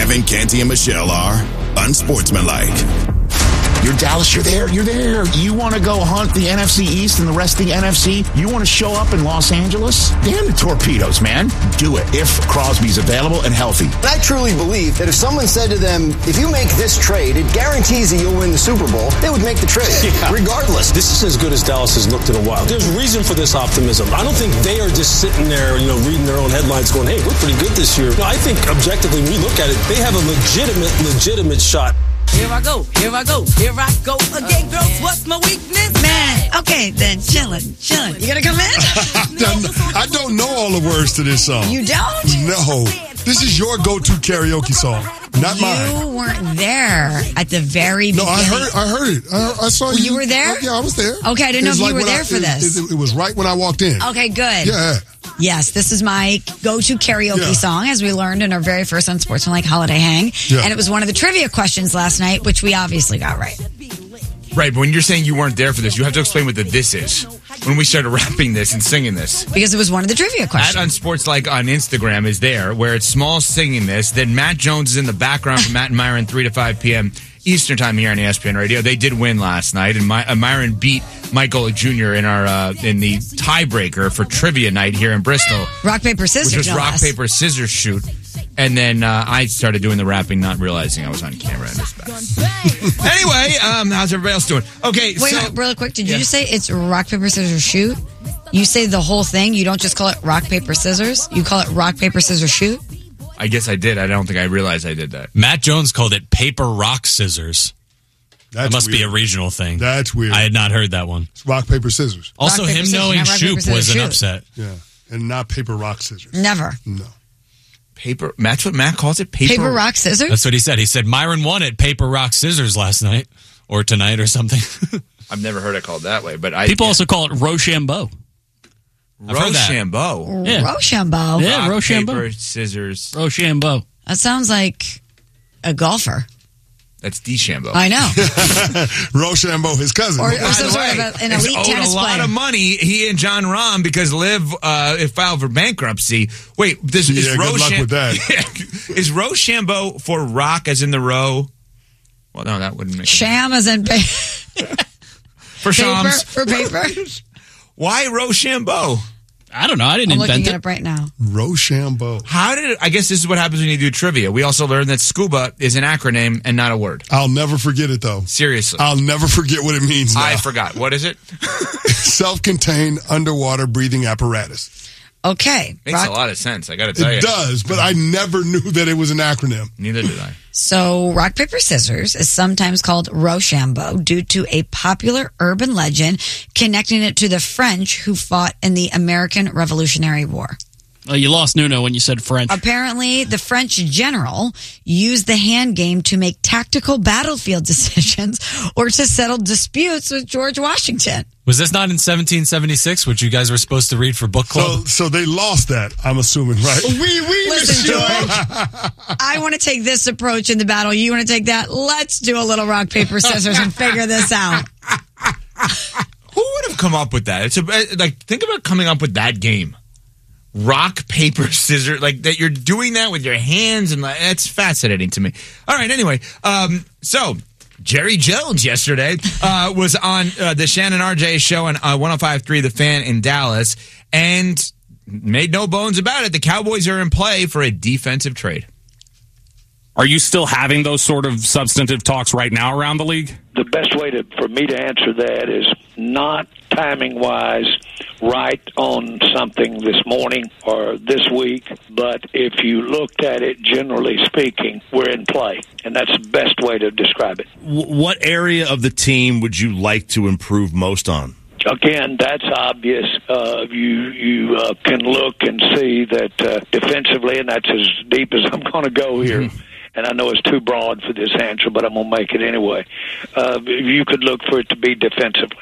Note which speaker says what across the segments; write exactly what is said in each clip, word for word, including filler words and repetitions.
Speaker 1: Kevin, Canty, and Michelle are unsportsmanlike.
Speaker 2: You're Dallas, you're there, you're there. You want to go hunt the N F C East and the rest of the N F C? You want to show up in Los Angeles? Damn the torpedoes, man. Do it if Crosby's available and healthy.
Speaker 3: I truly believe that if someone said to them, if you make this trade, it guarantees that you'll win the Super Bowl, they would make the trade, yeah. regardless.
Speaker 4: This is as good as Dallas has looked in a while. There's reason for this optimism. I don't think they are just sitting there, you know, reading their own headlines going, hey, we're pretty good this year. No, I think objectively, when we look at it, they have a legitimate, legitimate shot.
Speaker 5: Here I go, here I go, here I go again, girls. What's my weakness? Man, okay, then chillin', chillin'. You gonna come in?
Speaker 6: I don't know all the words to this song.
Speaker 5: You don't?
Speaker 6: No. This is your go-to karaoke song, not
Speaker 5: you
Speaker 6: mine.
Speaker 5: You weren't there at the very beginning.
Speaker 6: No, I heard I heard it. I, I saw you.
Speaker 5: You were there?
Speaker 6: Uh, yeah, I was there.
Speaker 5: Okay, I didn't know if
Speaker 6: like
Speaker 5: you were there
Speaker 6: I,
Speaker 5: for
Speaker 6: it,
Speaker 5: this.
Speaker 6: It, it, it was right when I walked in.
Speaker 5: Okay, good.
Speaker 6: Yeah.
Speaker 5: Yes, this is my go-to karaoke
Speaker 6: yeah.
Speaker 5: song, as we learned in our very first Unsportsmanlike Holiday Hang.
Speaker 7: Yeah.
Speaker 5: And it was one of the trivia questions last night, which we obviously got right.
Speaker 7: Right, but when you're saying you weren't there for this, you have to explain what the this is. When we started rapping this and singing this.
Speaker 5: Because it was one of the trivia questions.
Speaker 7: At Unsportslike on Instagram is there, where it's Small singing this. Then Matt Jones is in the background for Matt and Myron, three to five p.m. Eastern time here on E S P N Radio. They did win last night, and My, uh, Myron beat Michael Junior in our uh, in the tiebreaker for trivia night here in Bristol.
Speaker 5: Rock, paper, scissors.
Speaker 7: Which was
Speaker 5: no
Speaker 7: rock,
Speaker 5: less.
Speaker 7: paper, scissors shoot. And then uh, I started doing the rapping, not realizing I was on camera. And anyway, um, how's everybody else doing? Okay,
Speaker 5: Wait,
Speaker 7: so...
Speaker 5: wait, really quick. Did you
Speaker 7: yeah.
Speaker 5: just say it's rock, paper, scissors, shoot? You say the whole thing? You don't just call it rock, paper, scissors? You call it rock, paper, scissors, shoot?
Speaker 7: I guess I did. I don't think I realized I did that.
Speaker 8: Matt Jones called it paper, rock, scissors.
Speaker 6: That's
Speaker 8: that must
Speaker 6: weird.
Speaker 8: be a regional thing.
Speaker 6: That's weird.
Speaker 8: I had not heard that one.
Speaker 6: It's rock, paper, scissors.
Speaker 8: Also,
Speaker 5: rock,
Speaker 8: him
Speaker 5: paper,
Speaker 8: knowing
Speaker 5: scissors,
Speaker 8: Shoop
Speaker 5: paper,
Speaker 8: was
Speaker 5: scissors,
Speaker 8: an
Speaker 5: shoot.
Speaker 8: upset.
Speaker 6: Yeah, and not paper, rock, scissors.
Speaker 5: Never.
Speaker 6: No.
Speaker 7: Paper, that's what Matt calls it? Paper,
Speaker 5: paper rock, scissors?
Speaker 8: That's what he said. He said Myron won at paper, rock, scissors last night. Or tonight or something.
Speaker 7: I've never heard it called that way, but I...
Speaker 9: People
Speaker 7: yeah.
Speaker 9: also call it Rochambeau.
Speaker 7: Rochambeau.
Speaker 9: Yeah.
Speaker 5: Rochambeau.
Speaker 9: Yeah,
Speaker 7: Rock,
Speaker 9: Rochambeau.
Speaker 7: paper, scissors.
Speaker 9: Rochambeau.
Speaker 5: That sounds like a golfer.
Speaker 7: That's DeChambeau.
Speaker 5: I know.
Speaker 6: Rochambeau, his cousin.
Speaker 5: Or, or some sort of a, an elite
Speaker 7: owed
Speaker 5: tennis
Speaker 7: a lot
Speaker 5: player.
Speaker 7: of money, he and John Rahm, because Liv uh, filed for bankruptcy. Wait, this
Speaker 6: Yeah,
Speaker 7: is
Speaker 6: good luck
Speaker 7: Rocham-
Speaker 6: with that.
Speaker 7: Is Rochambeau for rock as in the row? Well, no, that wouldn't make sense.
Speaker 5: Sham as in pa-
Speaker 7: For
Speaker 5: paper.
Speaker 7: Shams.
Speaker 5: For paper.
Speaker 7: Why Rochambeau?
Speaker 9: I don't know. I didn't
Speaker 5: I'm
Speaker 9: invent
Speaker 5: looking
Speaker 9: it.
Speaker 5: it up right now.
Speaker 6: Rochambeau.
Speaker 7: How did it, I guess this is what happens when you do trivia. We also learned that scuba is an acronym and not a word.
Speaker 6: I'll never forget it, though.
Speaker 7: Seriously.
Speaker 6: I'll never forget what it means now.
Speaker 7: I forgot. What is it?
Speaker 6: Self-contained underwater breathing apparatus.
Speaker 5: Okay.
Speaker 7: Makes
Speaker 5: rock-
Speaker 7: a lot of sense. I got to tell
Speaker 6: It
Speaker 7: you.
Speaker 6: does, but I never knew that it was an acronym.
Speaker 7: Neither did I.
Speaker 5: So, rock, paper, scissors is sometimes called Rochambeau due to a popular urban legend connecting it to the French who fought in the American Revolutionary War.
Speaker 9: Well, you lost Nuno when you said French.
Speaker 5: Apparently, the French general used the hand game to make tactical battlefield decisions or to settle disputes with George Washington.
Speaker 8: Was this not in seventeen seventy-six, which you guys were supposed to read for book club?
Speaker 6: So, so they lost that, I'm assuming, right?
Speaker 5: Oui, oui, Listen, George, I want to take this approach in the battle. You want to take that? Let's do a little rock, paper, scissors and figure this out.
Speaker 7: Who would have come up with that? It's a, like, think about coming up with that game. Rock, paper, scissors, like that you're doing that with your hands, and like, it's fascinating to me. All right, anyway, um, so Jerry Jones yesterday uh, was on uh, the Shannon R J show on uh, one oh five point three The Fan in Dallas, and made no bones about it. The Cowboys are in play for a defensive trade.
Speaker 10: Are you still having those sort of substantive talks right now around the league?
Speaker 11: The best way to for me to answer that is not timing-wise right on something this morning or this week, but if you looked at it, generally speaking, we're in play, and that's the best way to describe it.
Speaker 12: What area of the team would you like to improve most on?
Speaker 11: Again, that's obvious. Uh, you you uh, can look and see that uh, defensively, and that's as deep as I'm going to go here. Mm-hmm. And I know it's too broad for this answer, but I'm going to make it anyway. Uh, you could look for it to be defensively.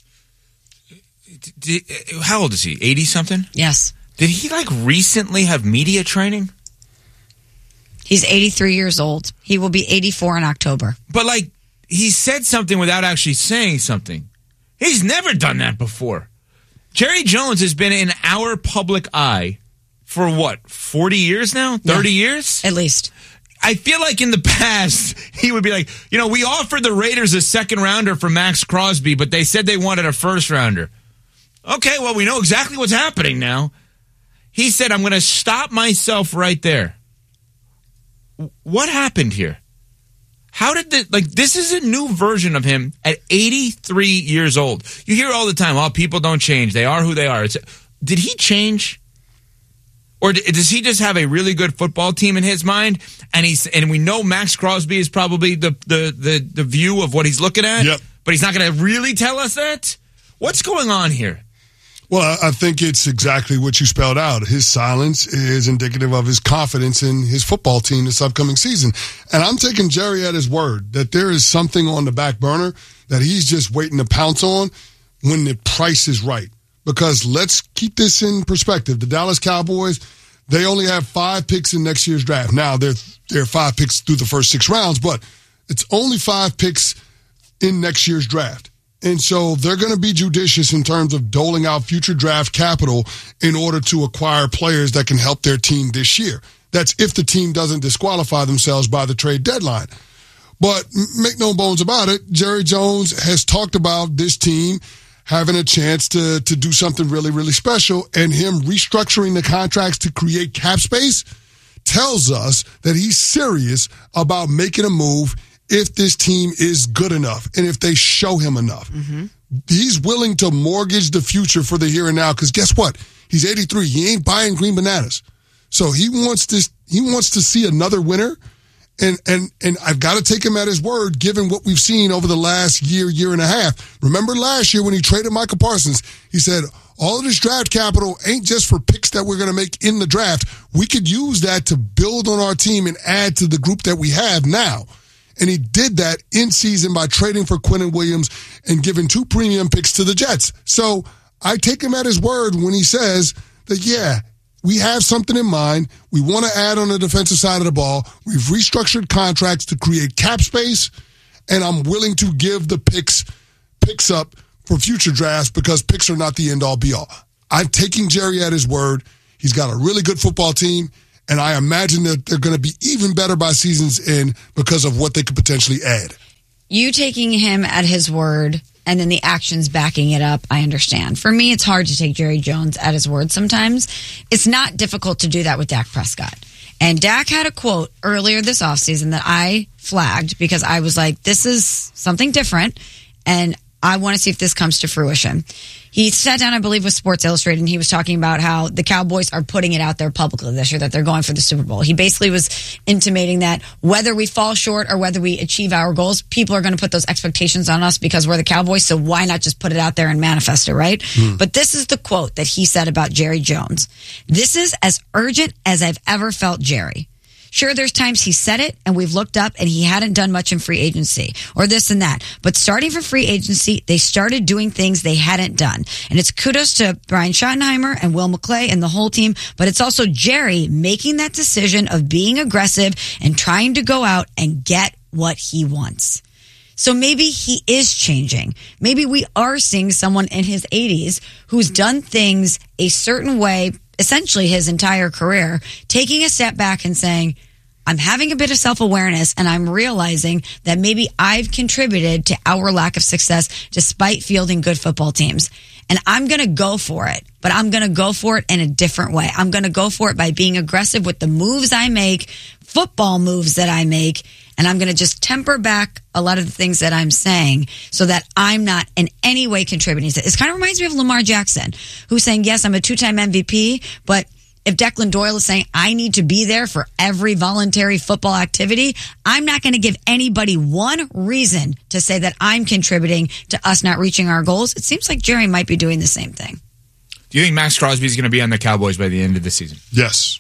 Speaker 7: Did, how old is he? eighty-something?
Speaker 5: Yes.
Speaker 7: Did he, like, recently have media training?
Speaker 5: He's eighty-three years old. He will be eighty-four in October.
Speaker 7: But, like, he said something without actually saying something. He's never done that before. Jerry Jones has been in our public eye for, what, forty years now? thirty
Speaker 5: yeah,
Speaker 7: years?
Speaker 5: At least.
Speaker 7: I feel like in the past, he would be like, you know, we offered the Raiders a second rounder for Max Crosby, but they said they wanted a first rounder. Okay, well, we know exactly what's happening now. He said, I'm going to stop myself right there. What happened here? How did this, like, this is a new version of him at eighty-three years old. You hear all the time, oh, people don't change. They are who they are. It's, did he change? Or does he just have a really good football team in his mind? And he's and we know Max Crosby is probably the the the, the view of what he's looking at.
Speaker 6: Yep.
Speaker 7: But he's not going to really tell us that? What's going on here?
Speaker 6: Well, I think it's exactly what you spelled out. His silence is indicative of his confidence in his football team this upcoming season. And I'm taking Jerry at his word that there is something on the back burner that he's just waiting to pounce on when the price is right. Because let's keep this in perspective. The Dallas Cowboys, they only have five picks in next year's draft. Now, they're, they're five picks through the first six rounds, but it's only five picks in next year's draft. And so they're going to be judicious in terms of doling out future draft capital in order to acquire players that can help their team this year. That's if the team doesn't disqualify themselves by the trade deadline. But make no bones about it, Jerry Jones has talked about this team having a chance to, to do something really, really special, and him restructuring the contracts to create cap space tells us that he's serious about making a move if this team is good enough and if they show him enough. Mm-hmm. He's willing to mortgage the future for the here and now because guess what? He's eighty-three. He ain't buying green bananas. So he wants this. He wants to see another winner. And and and I've got to take him at his word, given what we've seen over the last year, year and a half. Remember last year when he traded Michael Parsons, he said, all of this draft capital ain't just for picks that we're going to make in the draft. We could use that to build on our team and add to the group that we have now. And he did that in season by trading for Quinnen Williams and giving two premium picks to the Jets. So I take him at his word when he says that, yeah, we have something in mind. We want to add on the defensive side of the ball. We've restructured contracts to create cap space, and I'm willing to give the picks picks up for future drafts because picks are not the end-all, be-all. I'm taking Jerry at his word. He's got a really good football team, and I imagine that they're going to be even better by season's end because of what they could potentially add.
Speaker 5: You taking him at his word and then the actions backing it up, I understand. For me, it's hard to take Jerry Jones at his word sometimes. It's not difficult to do that with Dak Prescott. And Dak had a quote earlier this offseason that I flagged because I was like, this is something different, and I want to see if this comes to fruition. He sat down, I believe, with Sports Illustrated, and he was talking about how the Cowboys are putting it out there publicly this year that they're going for the Super Bowl. He basically was intimating that whether we fall short or whether we achieve our goals, people are going to put those expectations on us because we're the Cowboys, so why not just put it out there and manifest it, right? Mm. But this is the quote that he said about Jerry Jones. This is as urgent as I've ever felt Jerry. Sure, there's times he said it and we've looked up and he hadn't done much in free agency or this and that. But starting for free agency, they started doing things they hadn't done. And it's kudos to Brian Schottenheimer and Will McClay and the whole team. But it's also Jerry making that decision of being aggressive and trying to go out and get what he wants. So maybe he is changing. Maybe we are seeing someone in his eighties who's done things a certain way essentially his entire career, taking a step back and saying, I'm having a bit of self-awareness and I'm realizing that maybe I've contributed to our lack of success despite fielding good football teams. And I'm going to go for it, but I'm going to go for it in a different way. I'm going to go for it by being aggressive with the moves I make, football moves that I make, and I'm going to just temper back a lot of the things that I'm saying so that I'm not in any way contributing. It kind of reminds me of Lamar Jackson, who's saying, yes, I'm a two-time M V P, but if Declan Doyle is saying, I need to be there for every voluntary football activity, I'm not going to give anybody one reason to say that I'm contributing to us not reaching our goals. It seems like Jerry might be doing the same thing.
Speaker 7: Do you think Max Crosby is going to be on the Cowboys by the end of the season?
Speaker 6: Yes.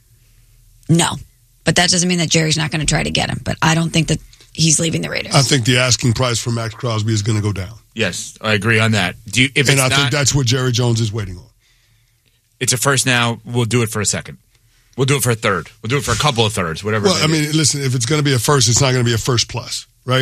Speaker 5: No. But that doesn't mean that Jerry's not going to try to get him. But I don't think that he's leaving the Raiders.
Speaker 6: I think the asking price for Max Crosby is going to go down.
Speaker 7: Yes, I agree on that. Do you, if
Speaker 6: and
Speaker 7: it's
Speaker 6: I
Speaker 7: not,
Speaker 6: think that's what Jerry Jones is waiting on.
Speaker 7: It's a first now. We'll do it for a second. We'll do it for a third. We'll do it for a couple of thirds, whatever.
Speaker 6: Well, I mean, listen, if it's going to be a first, it's not going to be a first plus, right?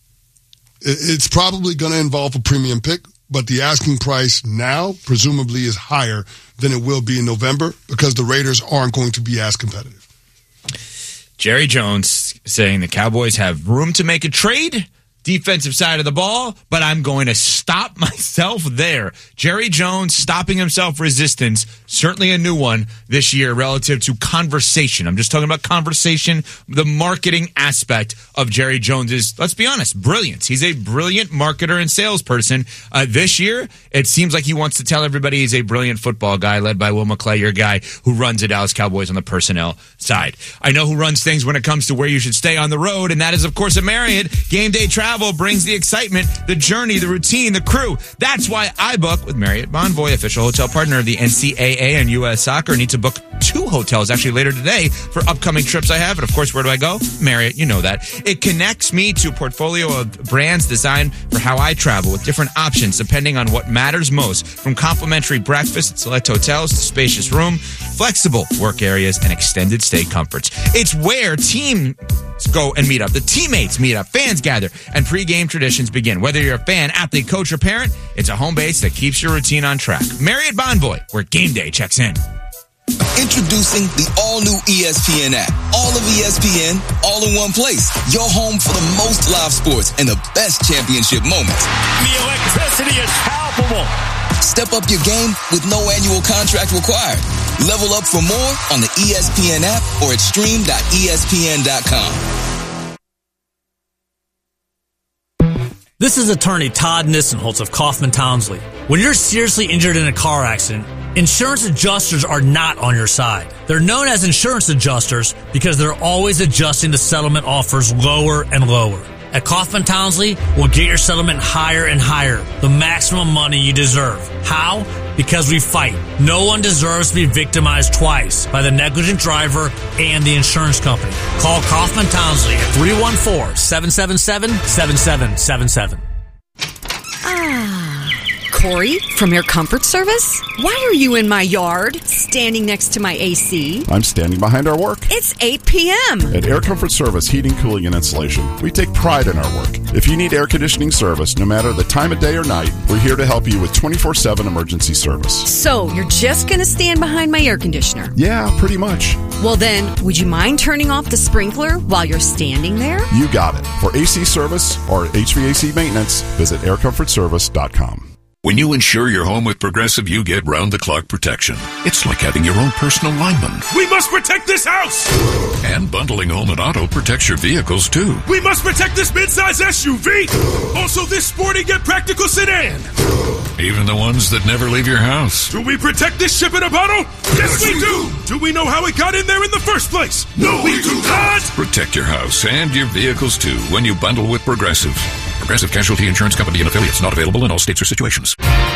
Speaker 6: It's probably going to involve a premium pick, but the asking price now presumably is higher than it will be in November because the Raiders aren't going to be as competitive.
Speaker 7: Jerry Jones saying the Cowboys have room to make a trade, defensive side of the ball, but I'm going to stop myself there. Jerry Jones stopping himself resistance, certainly a new one this year relative to conversation. I'm just talking about conversation, the marketing aspect of Jerry Jones is, let's be honest, brilliance. He's a brilliant marketer and salesperson. Uh, this year, it seems like he wants to tell everybody he's a brilliant football guy led by Will McClay, your guy who runs the Dallas Cowboys on the personnel side. I know who runs things when it comes to where you should stay on the road, and that is, of course, a Marriott. Game day travel brings the excitement, the journey, the routine, the crew. That's why I book with Marriott Bonvoy, official hotel partner of the N C double A and U S Soccer. Need to book two hotels actually later today for upcoming trips I have. And of course, where do I go? Marriott, you know that. It connects me to a portfolio of brands designed for how I travel with different options depending on what matters most. From complimentary breakfast at select hotels to spacious room, flexible work areas, and extended stay comforts. It's where teams go and meet up. The teammates meet up, fans gather, and pregame traditions begin. Whether you're a fan, athlete, coach, or parent, it's a home base that keeps your routine on track. Marriott Bonvoy, where game day checks in.
Speaker 13: Introducing the all-new E S P N app. All of E S P N, all in one place. Your home for the most live sports and the best championship moments.
Speaker 14: The electricity is palpable.
Speaker 13: Step up your game with no annual contract required. Level up for more on the E S P N app or at stream dot E S P N dot com.
Speaker 15: This is attorney Todd Nissenholtz of Kaufman Townsley. When you're seriously injured in a car accident, insurance adjusters are not on your side. They're known as insurance adjusters because they're always adjusting the settlement offers lower and lower. At Kaufman Townsley, we'll get your settlement higher and higher, the maximum money you deserve. How? Because we fight. No one deserves to be victimized twice by the negligent driver and the insurance company. Call Kaufman Townsley at three one four, seven seven seven, seven seven seven seven.
Speaker 16: Ah, Corey from Air Comfort Service? Why are you in my yard, standing next to my A C?
Speaker 17: I'm standing behind our work.
Speaker 16: It's eight p.m.
Speaker 17: At Air Comfort Service Heating, Cooling, and Insulation, we take pride in our work. If you need air conditioning service, no matter the time of day or night, we're here to help you with twenty-four seven emergency service.
Speaker 16: So, you're just going to stand behind my air conditioner?
Speaker 17: Yeah, pretty much.
Speaker 16: Well then, would you mind turning off the sprinkler while you're standing there?
Speaker 17: You got it. For A C service or H V A C maintenance, visit air comfort service dot com.
Speaker 18: When you insure your home with Progressive, you get round-the-clock protection. It's like having your own personal lineman.
Speaker 14: We must protect this house!
Speaker 18: And bundling home and auto protects your vehicles, too.
Speaker 14: We must protect this midsize S U V! Also this sporty yet practical sedan!
Speaker 18: Even the ones that never leave your house.
Speaker 14: Do we protect this ship in a bottle? Yes, we do! Do we know how it got in there in the first place? No, we do not!
Speaker 18: Protect your house and your vehicles, too, when you bundle with Progressive. Progressive Casualty Insurance Company and affiliates, not available in all states or situations.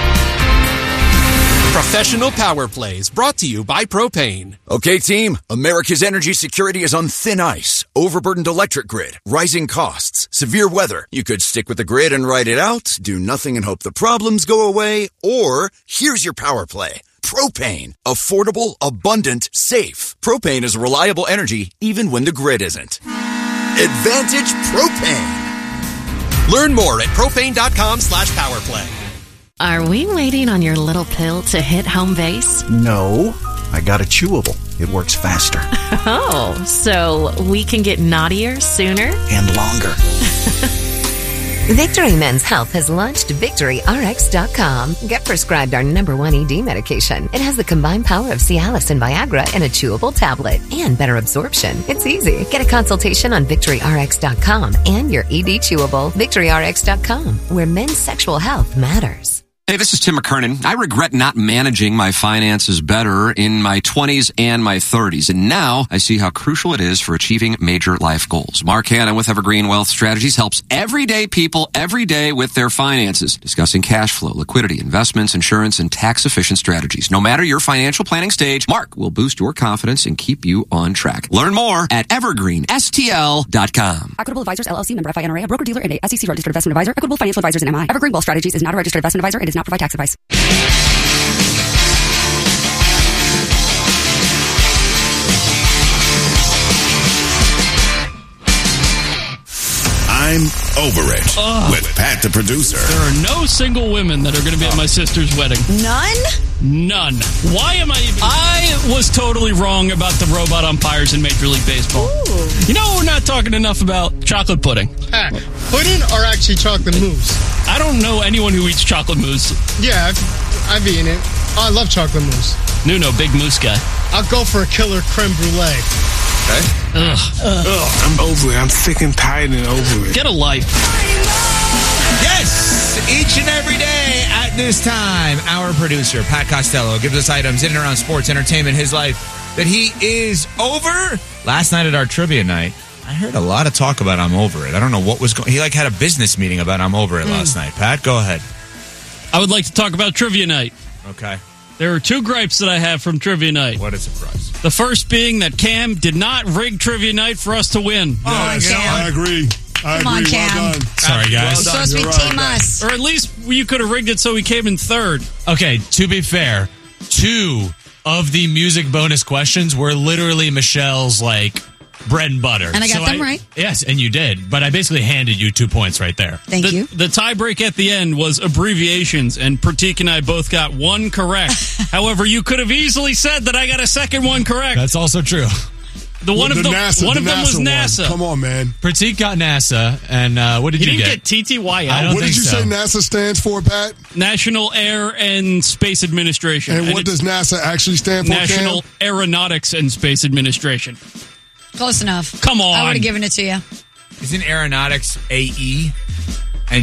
Speaker 19: Professional Power Plays, brought to you by Propane.
Speaker 20: Okay, team, America's energy security is on thin ice. Overburdened electric grid, rising costs, severe weather. You could stick with the grid and ride it out, do nothing and hope the problems go away, or here's your power play. Propane. Affordable, abundant, safe. Propane is reliable energy even when the grid isn't. Advantage Propane.
Speaker 19: Learn more at propane.com slash powerplay.
Speaker 21: Are we waiting on your little pill to hit home base?
Speaker 22: No, I got a chewable. It works faster.
Speaker 21: Oh, so we can get naughtier sooner?
Speaker 22: And longer.
Speaker 23: Victory Men's Health has launched Victory R X dot com. Get prescribed our number one E D medication. It has the combined power of Cialis and Viagra in a chewable tablet and better absorption. It's easy. Get a consultation on Victory R X dot com and your E D chewable. Victory R X dot com, where men's sexual health matters.
Speaker 24: Hey, this is Tim McKernan. I regret not managing my finances better in my twenties and my thirties. And now I see how crucial it is for achieving major life goals. Mark Hanna with Evergreen Wealth Strategies helps everyday people every day with their finances, discussing cash flow, liquidity, investments, insurance, and tax-efficient strategies. No matter your financial planning stage, Mark will boost your confidence and keep you on track. Learn more at evergreen S T L dot com.
Speaker 25: Equitable Advisors, L L C, member F I N R A, a broker-dealer and a S E C-registered investment advisor. Equitable Financial Advisors and M I. Evergreen Wealth Strategies is not a registered investment advisor and does not provide tax advice.
Speaker 12: I'm Over It
Speaker 1: Ugh.
Speaker 12: with Pat the producer.
Speaker 1: There are no single women that are going to be at my sister's wedding.
Speaker 5: None?
Speaker 1: None. Why am I even... I was totally wrong about the robot umpires in Major League Baseball.
Speaker 5: Ooh.
Speaker 1: You know, we're not talking enough about chocolate pudding.
Speaker 2: Pat, pudding or actually chocolate mousse?
Speaker 1: I don't know anyone who eats chocolate mousse.
Speaker 2: Yeah, I've, I've eaten it. Oh, I love chocolate mousse.
Speaker 1: Nuno, big mousse guy.
Speaker 2: I'll go for a killer creme brulee.
Speaker 7: Okay.
Speaker 1: Ugh.
Speaker 3: Ugh. I'm over it. I'm sick and tired and over it.
Speaker 1: Get a life.
Speaker 7: Yes, each and every day at this time, our producer, Pat Costello, gives us items in and around sports, entertainment, his life, that he is over. Last night at our trivia night, I heard a lot of talk about I'm over it. I don't know what was going on. He like had a business meeting about I'm over it mm. last night. Pat, go ahead.
Speaker 1: I would like to talk about trivia night.
Speaker 7: Okay.
Speaker 1: There are two gripes that I have from trivia night.
Speaker 7: What a surprise.
Speaker 1: The first being that Cam did not rig trivia night for us to win.
Speaker 6: Oh, yes, Cam. I agree. I
Speaker 5: Come
Speaker 6: agree.
Speaker 5: on, Cam.
Speaker 6: Well done.
Speaker 8: Sorry, guys.
Speaker 6: Well
Speaker 5: Supposed to be
Speaker 6: You're
Speaker 5: team
Speaker 6: right.
Speaker 5: us.
Speaker 1: Or at least you could have rigged it so he came in third.
Speaker 8: Okay, to be fair, two of the music bonus questions were literally Michelle's, like, bread and butter.
Speaker 5: And I got
Speaker 8: So
Speaker 5: them right.
Speaker 8: Yes, and you did. But I basically handed you two points right there.
Speaker 5: Thank
Speaker 1: the,
Speaker 5: you.
Speaker 1: The tiebreak at the end was abbreviations, and Pratik and I both got one correct. However, you could have easily said that I got a second one correct.
Speaker 8: That's also true.
Speaker 1: The one
Speaker 6: Well,
Speaker 1: of
Speaker 6: the
Speaker 1: the
Speaker 6: NASA,
Speaker 1: one
Speaker 6: the
Speaker 1: of them was
Speaker 6: NASA one.
Speaker 1: NASA.
Speaker 6: Come on, man.
Speaker 8: Pratik got NASA, and uh, what did
Speaker 1: He
Speaker 8: you
Speaker 1: didn't
Speaker 8: get?
Speaker 1: get T T Y L.
Speaker 8: I don't
Speaker 6: What
Speaker 8: think
Speaker 6: did you
Speaker 8: so.
Speaker 6: say NASA stands for, Pat?
Speaker 1: National Air and Space Administration.
Speaker 6: And, what
Speaker 1: it's
Speaker 6: does NASA actually stand for,
Speaker 1: National
Speaker 6: Cam?
Speaker 1: Aeronautics and Space Administration.
Speaker 5: Close enough.
Speaker 1: Come on.
Speaker 5: I would have given it to you.
Speaker 7: Isn't aeronautics A E? And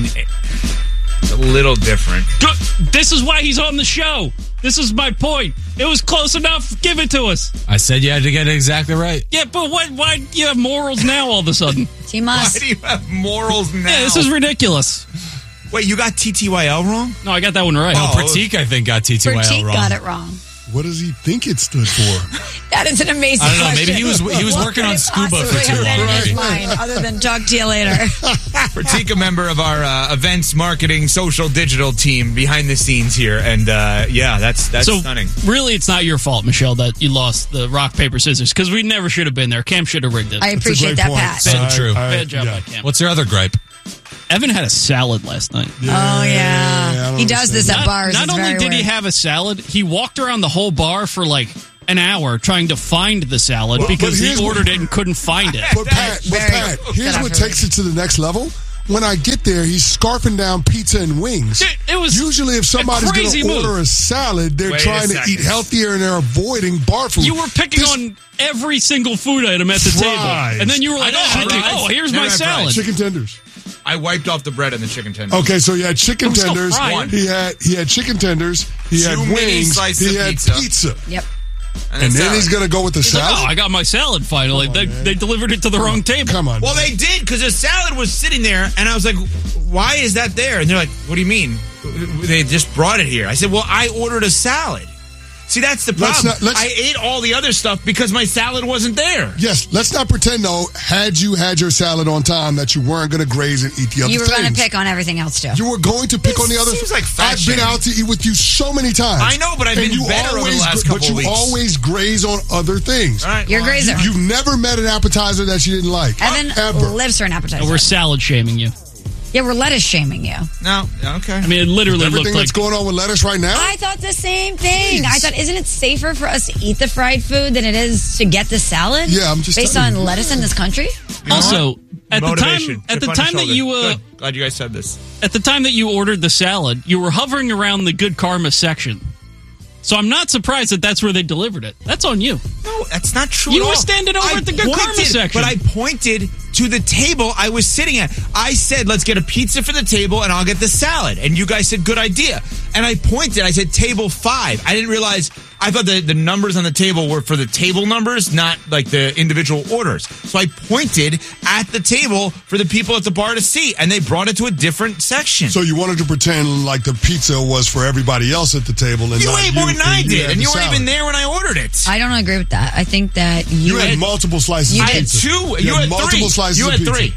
Speaker 7: it's a little different.
Speaker 1: Good. This is why he's on the show. This is my point. It was close enough. Give it to us.
Speaker 8: I said you had to get it exactly right.
Speaker 1: Yeah, but what, why do you have morals now all of a sudden?
Speaker 5: Team
Speaker 7: Why
Speaker 5: us.
Speaker 7: do you have morals now?
Speaker 1: Yeah, this is ridiculous.
Speaker 7: Wait, you got T T Y L wrong?
Speaker 1: No, I got that one right.
Speaker 8: No,
Speaker 7: Oh.
Speaker 8: Pratik, I think, got T T Y L
Speaker 5: Pratik
Speaker 8: wrong.
Speaker 5: got it wrong.
Speaker 6: What does he think it stood for?
Speaker 5: That is an amazing
Speaker 8: I don't know.
Speaker 5: question.
Speaker 8: Maybe he was he was
Speaker 5: What
Speaker 8: working
Speaker 5: could
Speaker 8: on
Speaker 5: it
Speaker 8: scuba for
Speaker 5: possibly
Speaker 8: too
Speaker 5: have been
Speaker 8: long.
Speaker 5: in his
Speaker 8: Maybe.
Speaker 5: mind, other than talk to you later.
Speaker 7: Pratik, a member of our uh, events, marketing, social, digital team behind the scenes here. And uh, yeah, that's that's
Speaker 1: so
Speaker 7: stunning.
Speaker 1: really, it's not your fault, Michelle, that you lost the rock, paper, scissors, because we never should have been there. Cam should have rigged it.
Speaker 5: I appreciate that,
Speaker 6: point.
Speaker 5: Pat.
Speaker 8: So
Speaker 6: I-
Speaker 8: true.
Speaker 6: I-
Speaker 1: Bad job
Speaker 6: yeah.
Speaker 1: by Cam.
Speaker 8: What's your other gripe?
Speaker 1: Evan had a salad last night.
Speaker 5: Oh, yeah.
Speaker 6: I don't
Speaker 5: He does this
Speaker 6: understand.
Speaker 5: at bars.
Speaker 1: Not
Speaker 5: It's
Speaker 1: only
Speaker 5: very
Speaker 1: did he
Speaker 5: weird.
Speaker 1: have a salad, he walked around the whole bar for like an hour trying to find the salad
Speaker 6: But-
Speaker 1: because
Speaker 6: but
Speaker 1: he
Speaker 6: here's what-
Speaker 1: ordered it and couldn't find it.
Speaker 6: But Pat, but
Speaker 5: very
Speaker 6: Pat, here's
Speaker 5: good
Speaker 6: what
Speaker 5: effort.
Speaker 6: takes it to the next level. When I get there, he's scarfing down pizza and wings.
Speaker 1: It, it was
Speaker 6: Usually, if somebody's going
Speaker 1: crazy
Speaker 6: to
Speaker 1: move.
Speaker 6: order a salad, they're
Speaker 7: Wait a
Speaker 6: trying to
Speaker 7: second.
Speaker 6: eat healthier and they're avoiding bar food.
Speaker 1: You were picking
Speaker 6: This-
Speaker 1: on every single food item at the
Speaker 6: Fries.
Speaker 1: table, and then you were like,
Speaker 7: I know,
Speaker 1: "Oh,
Speaker 7: fries.
Speaker 1: oh, here's
Speaker 7: Never
Speaker 1: my
Speaker 7: had
Speaker 1: salad."
Speaker 7: fries.
Speaker 6: chicken tenders.
Speaker 7: I wiped off the bread and the chicken tenders.
Speaker 6: Okay, so he had chicken
Speaker 1: I'm still
Speaker 6: tenders.
Speaker 1: frying.
Speaker 6: He had he had chicken tenders. He
Speaker 7: Two
Speaker 6: had
Speaker 7: mini
Speaker 6: wings.
Speaker 7: slices
Speaker 6: He
Speaker 7: of
Speaker 6: had
Speaker 7: pizza.
Speaker 6: pizza.
Speaker 5: Yep.
Speaker 6: And then
Speaker 7: salad.
Speaker 6: he's going to go with the
Speaker 1: He's like,
Speaker 6: salad.
Speaker 1: "Oh, I got my salad finally."
Speaker 6: Come
Speaker 1: They,
Speaker 6: on, man.
Speaker 1: they delivered it to the wrong table.
Speaker 6: Come on.
Speaker 7: Well,
Speaker 6: man.
Speaker 7: they did because the salad was sitting there, and I was like, "Why is that there?" And they're like, "What do you mean? They just brought it here." I said, "Well, I ordered a salad." See, that's the
Speaker 6: Let's
Speaker 7: problem.
Speaker 6: not- let's-
Speaker 7: I ate all the other stuff because my salad wasn't there.
Speaker 6: Yes, let's not pretend though. Had you had your salad on time, that you weren't going to graze and eat the other
Speaker 5: You were
Speaker 6: things.
Speaker 5: going to pick on everything else, too.
Speaker 6: You were going to pick
Speaker 7: This
Speaker 6: on the other.
Speaker 7: seems like fat
Speaker 6: I've been
Speaker 7: shaming.
Speaker 6: out to eat with you so many times.
Speaker 7: I know, but I've
Speaker 6: And
Speaker 7: been
Speaker 6: you
Speaker 7: better over the
Speaker 6: always,
Speaker 7: last
Speaker 6: But
Speaker 7: couple
Speaker 6: you
Speaker 7: of weeks.
Speaker 6: always graze on other things.
Speaker 7: All right,
Speaker 5: You're
Speaker 7: well,
Speaker 5: grazer.
Speaker 6: You've never met an appetizer that you didn't like.
Speaker 5: Evan
Speaker 6: ever.
Speaker 5: lives for an appetizer.
Speaker 1: Oh, we're salad shaming you.
Speaker 5: yeah, we're lettuce shaming you.
Speaker 7: No, okay.
Speaker 1: I mean, it literally
Speaker 6: Everything
Speaker 1: looked
Speaker 6: that's
Speaker 1: like
Speaker 6: going on with lettuce right now.
Speaker 5: I thought the same thing. I thought, isn't it safer for us to eat the fried food than it is to get the salad?
Speaker 6: Yeah, I'm just
Speaker 5: based
Speaker 6: telling
Speaker 5: on
Speaker 6: you.
Speaker 5: lettuce in this country.
Speaker 7: You know
Speaker 1: also
Speaker 7: what?
Speaker 1: at the
Speaker 7: Motivation.
Speaker 1: time at
Speaker 7: Chip
Speaker 1: the
Speaker 7: on the
Speaker 1: time that
Speaker 7: shoulder.
Speaker 1: you uh,
Speaker 7: Good. Glad you guys said this.
Speaker 1: at the time that you ordered the salad, you were hovering around the good karma section. So I'm not surprised that that's where they delivered it. That's on you.
Speaker 7: No, that's not true.
Speaker 1: You
Speaker 7: at
Speaker 1: were
Speaker 7: all.
Speaker 1: standing over
Speaker 7: I
Speaker 1: at the good karma
Speaker 7: pointed,
Speaker 1: section.
Speaker 7: But I pointed to the table I was sitting at. I said, let's get a pizza for the table and I'll get the salad. And you guys said, good idea. And I pointed, I said, table five. I didn't realize, I thought the, the numbers on the table were for the table numbers, not like the individual orders. So I pointed at the table for the people at the bar to see, and they brought it to a different section.
Speaker 6: So you wanted to pretend like the pizza was for everybody else at the table, and
Speaker 7: you
Speaker 6: not
Speaker 7: ate more than I
Speaker 6: you
Speaker 7: did,
Speaker 6: had
Speaker 7: and
Speaker 6: the
Speaker 7: you weren't
Speaker 6: salad.
Speaker 7: even there when I ordered it.
Speaker 5: I don't agree with that. I think that you,
Speaker 6: You had multiple slices
Speaker 5: You
Speaker 6: of
Speaker 7: I had
Speaker 6: pizza.
Speaker 7: two. You,
Speaker 6: You
Speaker 7: had,
Speaker 6: had multiple
Speaker 7: three.
Speaker 6: slices
Speaker 7: You
Speaker 6: of
Speaker 7: had
Speaker 6: pizza.
Speaker 7: three.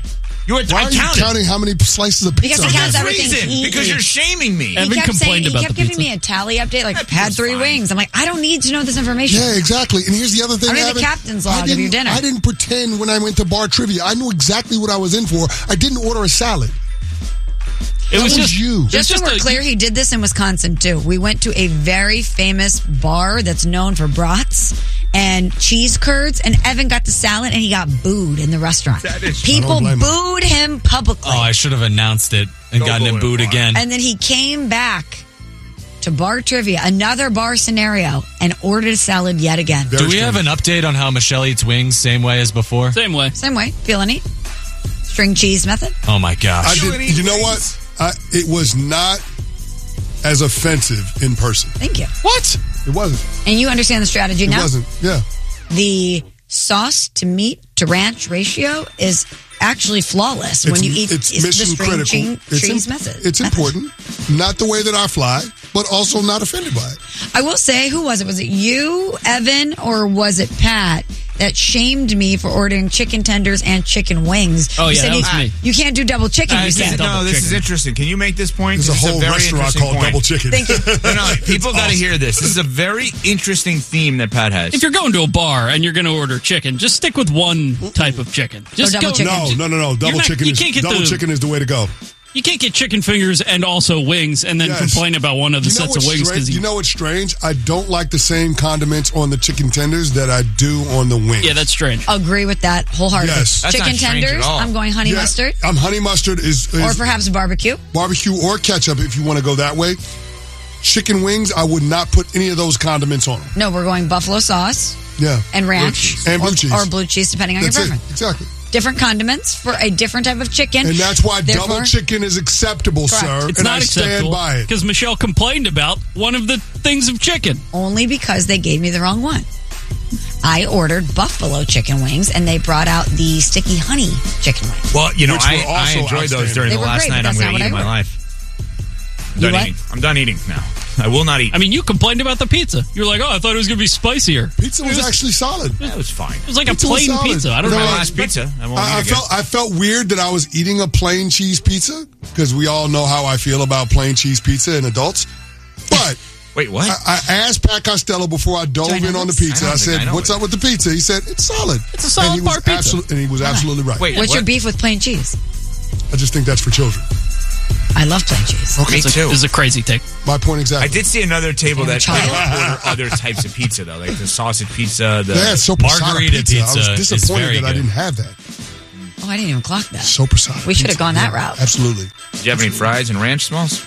Speaker 7: You were,
Speaker 6: Why
Speaker 7: I
Speaker 6: are you
Speaker 7: counted.
Speaker 6: counting how many slices of pizza?
Speaker 5: Because he
Speaker 6: are
Speaker 5: counts
Speaker 6: there?
Speaker 5: everything
Speaker 7: Reason,
Speaker 5: he
Speaker 7: because
Speaker 5: eats.
Speaker 7: you're shaming me.
Speaker 5: He
Speaker 1: Evan
Speaker 5: kept saying,
Speaker 1: complained
Speaker 5: he
Speaker 1: about
Speaker 5: kept
Speaker 1: the
Speaker 5: giving
Speaker 1: pizza.
Speaker 5: me a tally update, like,
Speaker 7: That
Speaker 5: had
Speaker 7: pizza's
Speaker 5: three
Speaker 7: fine.
Speaker 5: wings. I'm like, I don't need to know this information.
Speaker 6: Yeah, exactly. And here's the other thing.
Speaker 5: I need the
Speaker 6: Evan.
Speaker 5: captain's
Speaker 6: I
Speaker 5: log of
Speaker 6: didn't-
Speaker 5: your dinner.
Speaker 6: I didn't pretend when I went to bar trivia. I knew exactly what I was in for. I didn't order a salad.
Speaker 1: It
Speaker 6: That
Speaker 1: was
Speaker 6: was
Speaker 1: just
Speaker 6: you.
Speaker 1: Just,
Speaker 5: Just so we're
Speaker 1: a,
Speaker 5: clear, he did this in Wisconsin too. We went to a very famous bar that's known for brats and cheese curds, and Evan got the salad and he got booed in the restaurant.
Speaker 7: That is-
Speaker 5: People
Speaker 6: I don't blame him.
Speaker 5: booed him publicly.
Speaker 8: Oh, I should have announced it and
Speaker 7: Don't
Speaker 8: gotten
Speaker 7: go
Speaker 8: him
Speaker 7: in a
Speaker 8: booed
Speaker 7: bar.
Speaker 8: again.
Speaker 5: And then he came back to bar trivia, another bar scenario, and ordered a salad yet again.
Speaker 6: Very
Speaker 8: Do we have an
Speaker 6: strange.
Speaker 8: update on how Michelle eats wings same way as before?
Speaker 1: Same way.
Speaker 5: Same way, feeling it. String cheese method.
Speaker 8: Oh my
Speaker 6: I
Speaker 8: gosh.
Speaker 6: did, you know what? I, it was not as offensive in person.
Speaker 5: Thank you.
Speaker 8: What?
Speaker 6: It wasn't.
Speaker 5: And you understand the strategy
Speaker 6: It
Speaker 5: now?
Speaker 6: wasn't. Yeah.
Speaker 5: The sauce to meat to ranch ratio is actually flawless when you eat
Speaker 6: it's
Speaker 5: it's the
Speaker 6: mission
Speaker 5: string
Speaker 6: critical.
Speaker 5: cheese,
Speaker 6: It's
Speaker 5: cheese
Speaker 6: im-
Speaker 5: method.
Speaker 6: It's
Speaker 5: method.
Speaker 6: important. Not the way that I fly, but also not offended by it.
Speaker 5: I will say, who was it? Was it you, Evan, or was it Pat that shamed me for ordering chicken tenders and chicken wings?
Speaker 1: Oh,
Speaker 5: You
Speaker 1: yeah,
Speaker 5: said
Speaker 1: that
Speaker 5: you,
Speaker 1: was me.
Speaker 5: You can't do double chicken,
Speaker 1: I
Speaker 5: you
Speaker 1: can't
Speaker 5: said.
Speaker 1: double
Speaker 7: No, this is
Speaker 1: chicken.
Speaker 7: interesting. Can you make this point?
Speaker 6: There's a
Speaker 7: This is
Speaker 6: whole
Speaker 7: very
Speaker 6: restaurant
Speaker 7: interesting
Speaker 6: called
Speaker 7: point.
Speaker 6: Double Chicken.
Speaker 5: Thank you.
Speaker 7: No, no, people got to
Speaker 6: awesome.
Speaker 7: hear this. This is a very interesting theme that Pat has.
Speaker 1: If you're going to a bar and you're going to order chicken, just stick with one type of chicken. Just
Speaker 5: double
Speaker 1: go,
Speaker 5: chicken.
Speaker 6: No, no, no, no.
Speaker 1: You're
Speaker 6: Double
Speaker 1: not-
Speaker 6: chicken
Speaker 1: you
Speaker 6: is
Speaker 1: can't get
Speaker 6: double
Speaker 1: the-
Speaker 6: chicken is the way to go.
Speaker 1: You can't get chicken fingers and also wings and then
Speaker 6: Yes.
Speaker 1: complain about one of the
Speaker 6: You know
Speaker 1: sets of
Speaker 6: what's
Speaker 1: wings
Speaker 6: strange?
Speaker 1: because
Speaker 6: You know what's strange? I don't like the same condiments on the chicken tenders that I do on the wings.
Speaker 1: Yeah, that's strange.
Speaker 5: Agree with that wholeheartedly.
Speaker 6: Yes.
Speaker 7: That's
Speaker 5: Chicken
Speaker 7: not strange at
Speaker 5: tenders,
Speaker 7: all.
Speaker 5: I'm going honey
Speaker 6: Yeah,
Speaker 5: mustard.
Speaker 6: I'm honey mustard is, is
Speaker 5: Or perhaps barbecue.
Speaker 6: barbecue or ketchup if you want to go that way. Chicken wings, I would not put any of those condiments on them.
Speaker 5: No, we're going buffalo sauce
Speaker 6: Yeah.
Speaker 5: and ranch.
Speaker 6: And blue
Speaker 5: or,
Speaker 6: cheese.
Speaker 5: Or blue cheese, depending on
Speaker 6: That's
Speaker 5: your
Speaker 6: it.
Speaker 5: preference.
Speaker 6: Exactly.
Speaker 5: Different condiments for a different type of chicken.
Speaker 6: And that's why
Speaker 5: Therefore-
Speaker 6: double chicken is acceptable,
Speaker 5: Correct.
Speaker 6: sir.
Speaker 1: It's
Speaker 6: and
Speaker 1: not
Speaker 6: I stand
Speaker 1: acceptable
Speaker 6: by it.
Speaker 1: because Michelle complained about one of the things of chicken.
Speaker 5: Only because they gave me the wrong one. I ordered buffalo chicken wings, and they brought out the sticky honey chicken wings.
Speaker 7: Well, you know,
Speaker 6: Which
Speaker 7: I,
Speaker 6: were
Speaker 7: I
Speaker 6: also
Speaker 7: enjoyed those
Speaker 6: outstanding.
Speaker 7: during
Speaker 5: They
Speaker 7: the
Speaker 5: were
Speaker 7: last
Speaker 5: great, but
Speaker 7: night I'm
Speaker 5: that's
Speaker 7: going
Speaker 5: not
Speaker 7: to eat
Speaker 5: what
Speaker 7: in
Speaker 5: I
Speaker 7: my
Speaker 5: ordered.
Speaker 7: life. I'm
Speaker 5: You
Speaker 7: done
Speaker 5: what?
Speaker 7: eating. I'm done eating now. I will not eat.
Speaker 1: I mean, you complained about the pizza. You were like, "Oh, I thought it was going to be spicier."
Speaker 6: Pizza was,
Speaker 1: It was-
Speaker 6: actually solid.
Speaker 7: That was fine.
Speaker 1: It was like
Speaker 6: Pizza
Speaker 1: a
Speaker 6: was
Speaker 1: plain
Speaker 6: solid.
Speaker 1: pizza. I don't
Speaker 6: No,
Speaker 1: know.
Speaker 7: My
Speaker 6: I-
Speaker 7: last pizza. I won't
Speaker 6: I, I
Speaker 7: eat again.
Speaker 6: felt I felt weird that I was eating a plain cheese pizza because we all know how I feel about plain cheese pizza in adults. But
Speaker 7: Wait, what?
Speaker 6: I, I asked Pat Costello before I dove
Speaker 5: Do I know
Speaker 6: in on the
Speaker 5: this?
Speaker 6: pizza.
Speaker 7: I
Speaker 6: I,
Speaker 7: don't think
Speaker 6: said,
Speaker 7: I know
Speaker 6: "What's
Speaker 7: it.
Speaker 6: up with the pizza?" He said, "It's solid."
Speaker 1: It's a solid
Speaker 6: and he was
Speaker 1: bar pizza.
Speaker 6: absolu- and he was absolutely right.
Speaker 7: Wait,
Speaker 5: What's
Speaker 7: what?
Speaker 5: your beef with plain cheese?
Speaker 6: I just think that's for children.
Speaker 5: I love plain cheese.
Speaker 7: Me
Speaker 1: It's a-
Speaker 7: too.
Speaker 1: This is a crazy take.
Speaker 6: My point exactly.
Speaker 7: I did see another table
Speaker 5: You're a
Speaker 7: that
Speaker 5: child.
Speaker 7: they order other types of pizza though, like the sausage pizza, the
Speaker 6: They had soprasada
Speaker 8: Margarita
Speaker 6: pizza. I
Speaker 8: pizza
Speaker 6: was
Speaker 8: is
Speaker 6: disappointed
Speaker 8: very
Speaker 6: that I
Speaker 8: good.
Speaker 6: didn't have that.
Speaker 5: Oh, I didn't even clock that.
Speaker 6: Soprasada.
Speaker 5: We should have
Speaker 6: pizza.
Speaker 5: gone that
Speaker 6: Yeah,
Speaker 5: route.
Speaker 6: Absolutely.
Speaker 7: Did you have any fries and ranch smalls?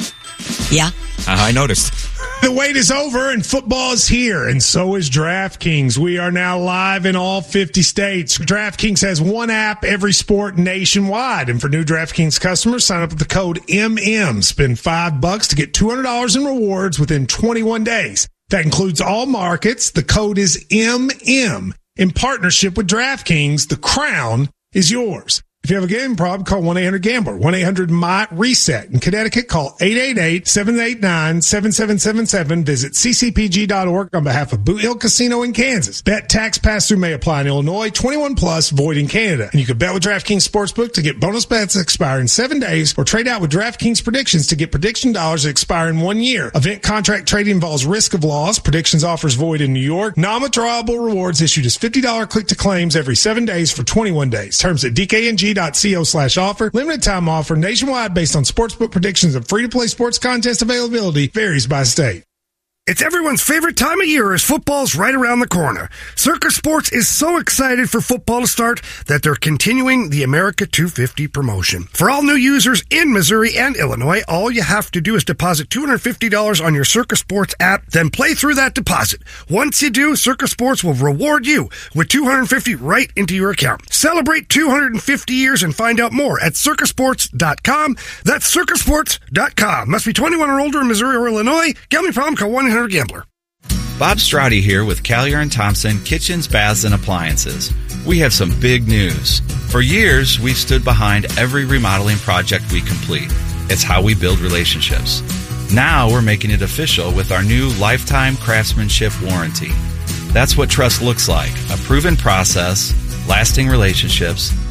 Speaker 5: Yeah.
Speaker 7: Uh, I noticed.
Speaker 4: The wait is over and football is here, and so is DraftKings. We are now live in all fifty states. DraftKings has one app, every sport nationwide. And for new DraftKings customers, sign up with the code M M. Spend five bucks to get two hundred dollars in rewards within twenty-one days. That includes all markets. The code is M M. In partnership with DraftKings, the crown is yours. If you have a gambling problem, call one eight hundred gambler, one eight hundred M Y reset. In Connecticut, call eight eight eight, seven eight nine, seven seven seven seven. Visit c c p g dot org on behalf of Boot Hill Casino in Kansas. Bet tax pass-through may apply in Illinois, twenty-one plus, void in Canada. And you can bet with DraftKings Sportsbook to get bonus bets that expire in seven days, or trade out with DraftKings Predictions to get prediction dollars that expire in one year. Event contract trading involves risk of loss. Predictions offers void in New York. Non-withdrawable rewards issued as fifty dollars click-to-claims every seven days for twenty-one days. Terms at d k n g dot co slash offer. Limited time offer nationwide based on sportsbook predictions and free-to-play sports contest availability varies by state.
Speaker 9: It's everyone's favorite time of year as football's right around the corner. Circa Sports is so excited for football to start that they're continuing the America two fifty promotion. For all new users in Missouri and Illinois, all you have to do is deposit two hundred fifty dollars on your Circa Sports app, then play through that deposit. Once you do, Circa Sports will reward you with two hundred fifty dollars right into your account. Celebrate two hundred fifty years and find out more at circa sports dot com. That's circa sports dot com. Must be twenty-one or older in Missouri or Illinois. Gambling problem, call one eight hundred gambler.
Speaker 10: Bob Strati here with Callier and Thompson Kitchens, Baths, and Appliances. We have some big news. For years, we've stood behind every remodeling project we complete. It's how we build relationships. Now we're making it official with our new lifetime craftsmanship warranty. That's what trust looks like. A proven process, lasting relationships,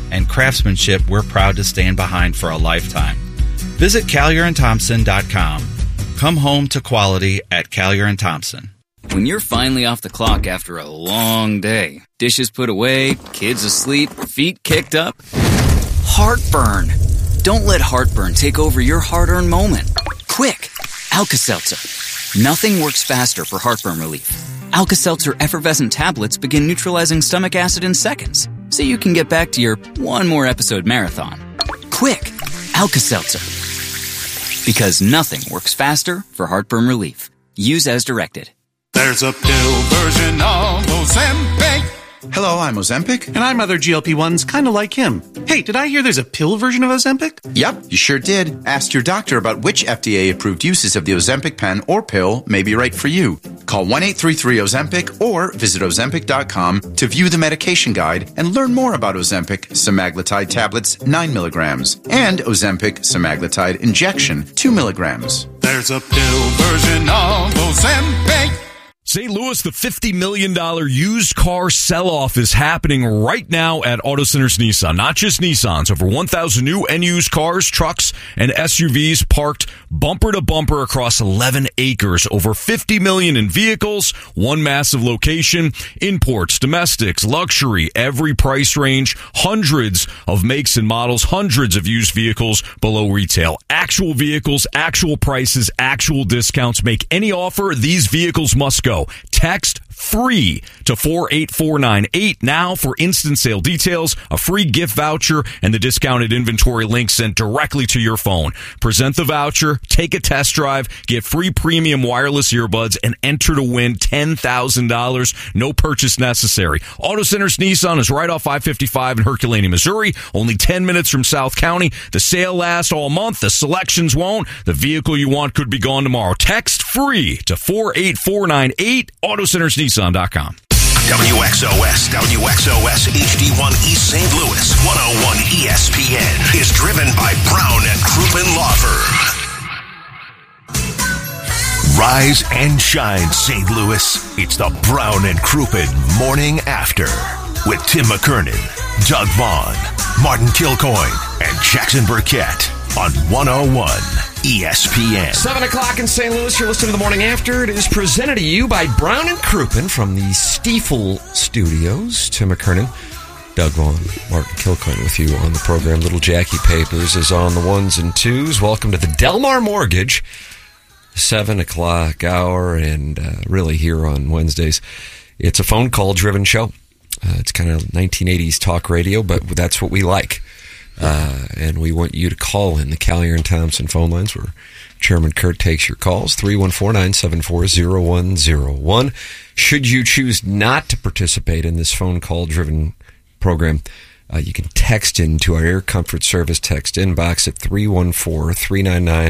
Speaker 10: and craftsmanship we're proud to stand behind for a lifetime. Visit Callier and Thompson dot com. Come home to quality at Callier and Thompson.
Speaker 11: When you're finally off the clock after a long day, dishes put away, kids asleep, feet kicked up, heartburn. Don't let heartburn take over your hard-earned moment. Quick, Alka-Seltzer. Nothing works faster for heartburn relief. Alka-Seltzer effervescent tablets begin neutralizing stomach acid in seconds, so you can get back to your one more episode marathon. Quick, Alka-Seltzer. Because nothing works faster for heartburn relief. Use as directed.
Speaker 13: There's a pill version of Ozempic.
Speaker 15: Hello, I'm Ozempic.
Speaker 16: And I'm other G L P ones kind of like him. Hey, did I hear there's a pill version of Ozempic?
Speaker 15: Yep, you sure did. Ask your doctor about which F D A-approved uses of the Ozempic pen or pill may be right for you. Call one eight three three Ozempic or visit Ozempic dot com to view the medication guide and learn more about Ozempic semaglutide tablets nine milligrams and Ozempic semaglutide injection two milligrams.
Speaker 13: There's a pill version of Ozempic.
Speaker 17: Saint Louis, the fifty million dollars used car sell-off is happening right now at Auto Centers Nissan. Not just Nissans, over one thousand new and used cars, trucks, and S U Vs parked bumper to bumper across eleven acres. Over fifty million dollars in vehicles, one massive location, imports, domestics, luxury, every price range, hundreds of makes and models, hundreds of used vehicles below retail. Actual vehicles, actual prices, actual discounts. Make any offer, these vehicles must go. Text free to four eight four nine eight now for instant sale details, a free gift voucher, and the discounted inventory link sent directly to your phone. Present the voucher, take a test drive, get free premium wireless earbuds, and enter to win ten thousand dollars. No purchase necessary. Auto Centers Nissan is right off I fifty-five in Herculaneum, Missouri. Only ten minutes from South County. The sale lasts all month. The selections won't. The vehicle you want could be gone tomorrow. Text free to four eight four nine eight. Auto Centers Nissan dot com.
Speaker 26: W X O S, W X O S H D one East Saint Louis, one oh one E S P N is driven by Brown and Crouppen Law Firm. Rise and shine, Saint Louis. It's the Brown and Crouppen Morning After with Tim McKernan, Doug Vaughn, Martin Kilcoyne, and Jackson Burkett on one oh one E S P N.
Speaker 27: Seven o'clock in Saint Louis. You're listening to the Morning After. It is presented to you by Brown and Crouppen from the Stiefel Studios. Tim McKernan, Doug Vaughn, Martin Kilcoyne with you on the program. Little Jackie Papers is on the ones and twos. Welcome to the Delmar Mortgage seven o'clock hour, and uh, really here on Wednesdays. It's a phone call driven show. Uh, it's kind of nineteen eighties talk radio, but that's what we like. Uh, and we want you to call in the Callier and Thompson phone lines where Chairman Kurt takes your calls, three one four, nine seven four, zero one zero one. Should you choose not to participate in this phone call-driven program, uh, you can text into our Air Comfort Service text inbox at three one four, three nine nine,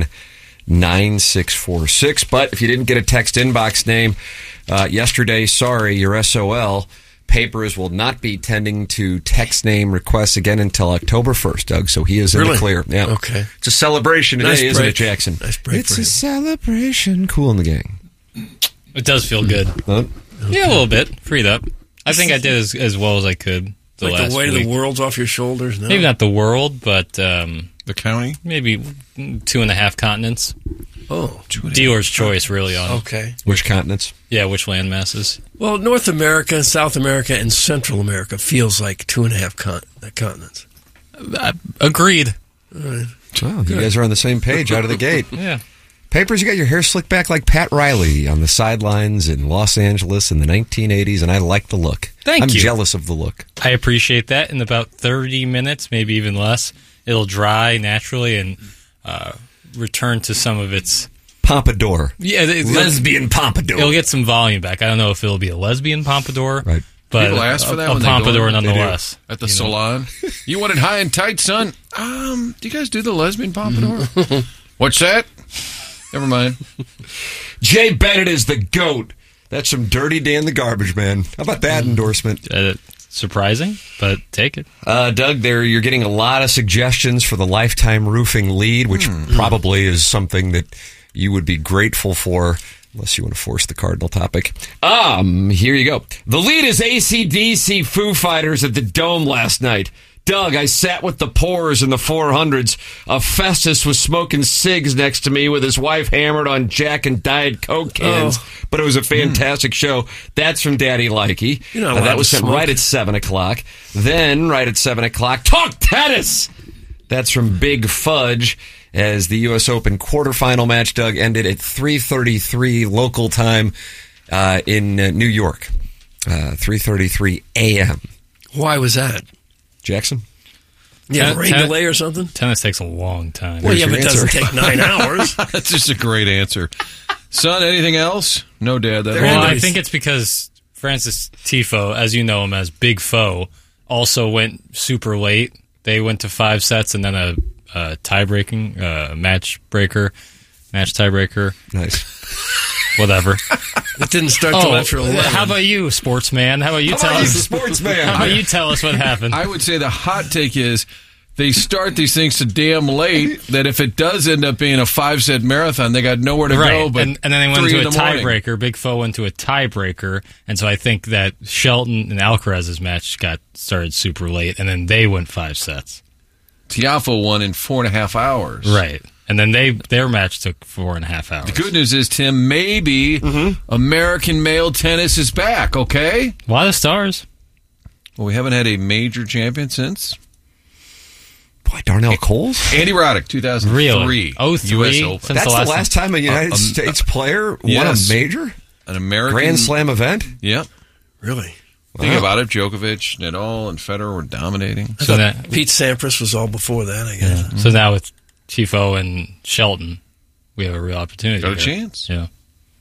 Speaker 27: nine six four six. But if you didn't get a text inbox name uh, yesterday, sorry, you're S O L. Papers will not be tending to text name requests again until October first, Doug, so he is in
Speaker 28: really?
Speaker 16: the clear. Yeah.
Speaker 28: Okay.
Speaker 16: It's a celebration today,
Speaker 28: nice
Speaker 16: isn't
Speaker 28: break.
Speaker 16: it, Jackson?
Speaker 28: Nice break
Speaker 16: It's
Speaker 28: for
Speaker 16: a
Speaker 28: him.
Speaker 16: celebration. Cool in the gang.
Speaker 1: It does feel good.
Speaker 16: Huh?
Speaker 1: Yeah, a little bit. Freed up. I think I did as, as well as I could the
Speaker 28: like
Speaker 1: last
Speaker 28: the weight
Speaker 1: week.
Speaker 28: of the world's off your shoulders now?
Speaker 1: Maybe not the world, but... Um,
Speaker 28: the county?
Speaker 1: Maybe two and a half continents.
Speaker 28: Oh.
Speaker 1: Dealer's choice, really, on
Speaker 28: Okay.
Speaker 16: Which continents?
Speaker 1: Yeah, which land masses.
Speaker 28: Well, North America, South America, and Central America feels like two and a half con- continents.
Speaker 1: Uh, agreed.
Speaker 28: All right.
Speaker 16: Well, you guys are on the same page out of the gate.
Speaker 1: Yeah.
Speaker 16: Papers, you got your hair slicked back like Pat Riley on the sidelines in Los Angeles in the nineteen eighties, and I like the look.
Speaker 1: Thank
Speaker 16: I'm
Speaker 1: you.
Speaker 16: I'm jealous of the look.
Speaker 1: I appreciate that. In about thirty minutes, maybe even less, it'll dry naturally and uh, return to some of its...
Speaker 16: Pompadour.
Speaker 1: Yeah, it,
Speaker 16: lesbian pompadour.
Speaker 1: It'll get some volume back. I don't know if it'll be a lesbian pompadour.
Speaker 16: Right.
Speaker 1: But
Speaker 14: People ask for that
Speaker 1: a,
Speaker 14: when
Speaker 1: a
Speaker 14: they go
Speaker 1: pompadour
Speaker 14: in?
Speaker 1: nonetheless.
Speaker 14: They do. At the
Speaker 1: you know?
Speaker 14: salon. You want it high and tight, son? Um, do you guys do the lesbian pompadour? What's that? Never mind.
Speaker 16: Jay Bennett is the GOAT. That's some Dirty Dan the Garbage Man. How about that endorsement?
Speaker 1: Uh, surprising, but take it.
Speaker 16: Uh, Doug, there you're getting a lot of suggestions for the Lifetime Roofing lead, which
Speaker 14: Hmm.
Speaker 16: probably is something that you would be grateful for.
Speaker 27: unless you want to force the Cardinal topic. Um, here you go. The lead is A C D C Foo Fighters at the Dome last night. Doug, I sat with the Poors in the four hundreds. Uh, Festus was smoking cigs next to me with his wife hammered on Jack and Diet Coke cans. Oh. But it was a fantastic mm. show. That's from Daddy Likey. Uh, that was sent smoke. right at seven o'clock. Then, right at seven o'clock, Talk Tennis! That's from Big Fudge, as the U S Open quarterfinal match, Doug, ended at three thirty-three local time uh, in uh, New York. Uh, three thirty-three a.m.
Speaker 28: Why was that?
Speaker 27: Jackson?
Speaker 28: Yeah,
Speaker 1: Ten-
Speaker 28: rain
Speaker 1: ten-
Speaker 28: delay or something?
Speaker 1: Tennis takes a long time.
Speaker 28: Well, yeah, but it doesn't take nine hours.
Speaker 14: That's just a great answer. Son, anything else? No, Dad. That
Speaker 1: well, I think it's because Francis Tifo, as you know him as Big Foe, also went super late. They went to five sets and then a, a tie-breaking, uh, match breaker, match tiebreaker.
Speaker 27: Nice.
Speaker 1: Whatever.
Speaker 28: It didn't start till
Speaker 1: oh,
Speaker 28: after eleven.
Speaker 1: How about you, sportsman? How about you
Speaker 27: how
Speaker 1: tell
Speaker 27: about
Speaker 1: us?
Speaker 27: You, sportsman?
Speaker 1: How about you tell us what happened?
Speaker 14: I would say the hot take is they start these things so damn late that if it does end up being a five-set marathon, they got nowhere to
Speaker 1: right.
Speaker 14: go. But
Speaker 1: and, and then they went
Speaker 14: into
Speaker 1: into a
Speaker 14: the
Speaker 1: tiebreaker. Big Foe went to a tiebreaker, and so I think that Shelton and Alcaraz's match got started super late, and then they went five sets.
Speaker 14: Tiafoe won in four and a half hours.
Speaker 1: Right. And then they their match took four and a half hours.
Speaker 14: The good news is, Tim, maybe mm-hmm. American male tennis is back, okay?
Speaker 1: Why the Stars?
Speaker 14: Well, we haven't had a major champion since.
Speaker 27: Boy, Darnell Coles?
Speaker 14: Andy Roddick, two thousand three.
Speaker 1: Really? oh three?
Speaker 14: U S Open.
Speaker 27: That's the last, the last time a United uh, um, States player
Speaker 14: yes.
Speaker 27: won a major?
Speaker 14: An American
Speaker 27: Grand Slam event?
Speaker 14: Yep.
Speaker 28: Really?
Speaker 14: Think
Speaker 27: wow.
Speaker 14: about it. Djokovic, Nadal, and Federer were dominating.
Speaker 28: So that, Pete Sampras was all before that, I guess.
Speaker 1: Yeah. Mm-hmm. So now with Tifo and Shelton, we have a real opportunity.
Speaker 14: Got a
Speaker 1: here.
Speaker 14: chance.
Speaker 1: Yeah.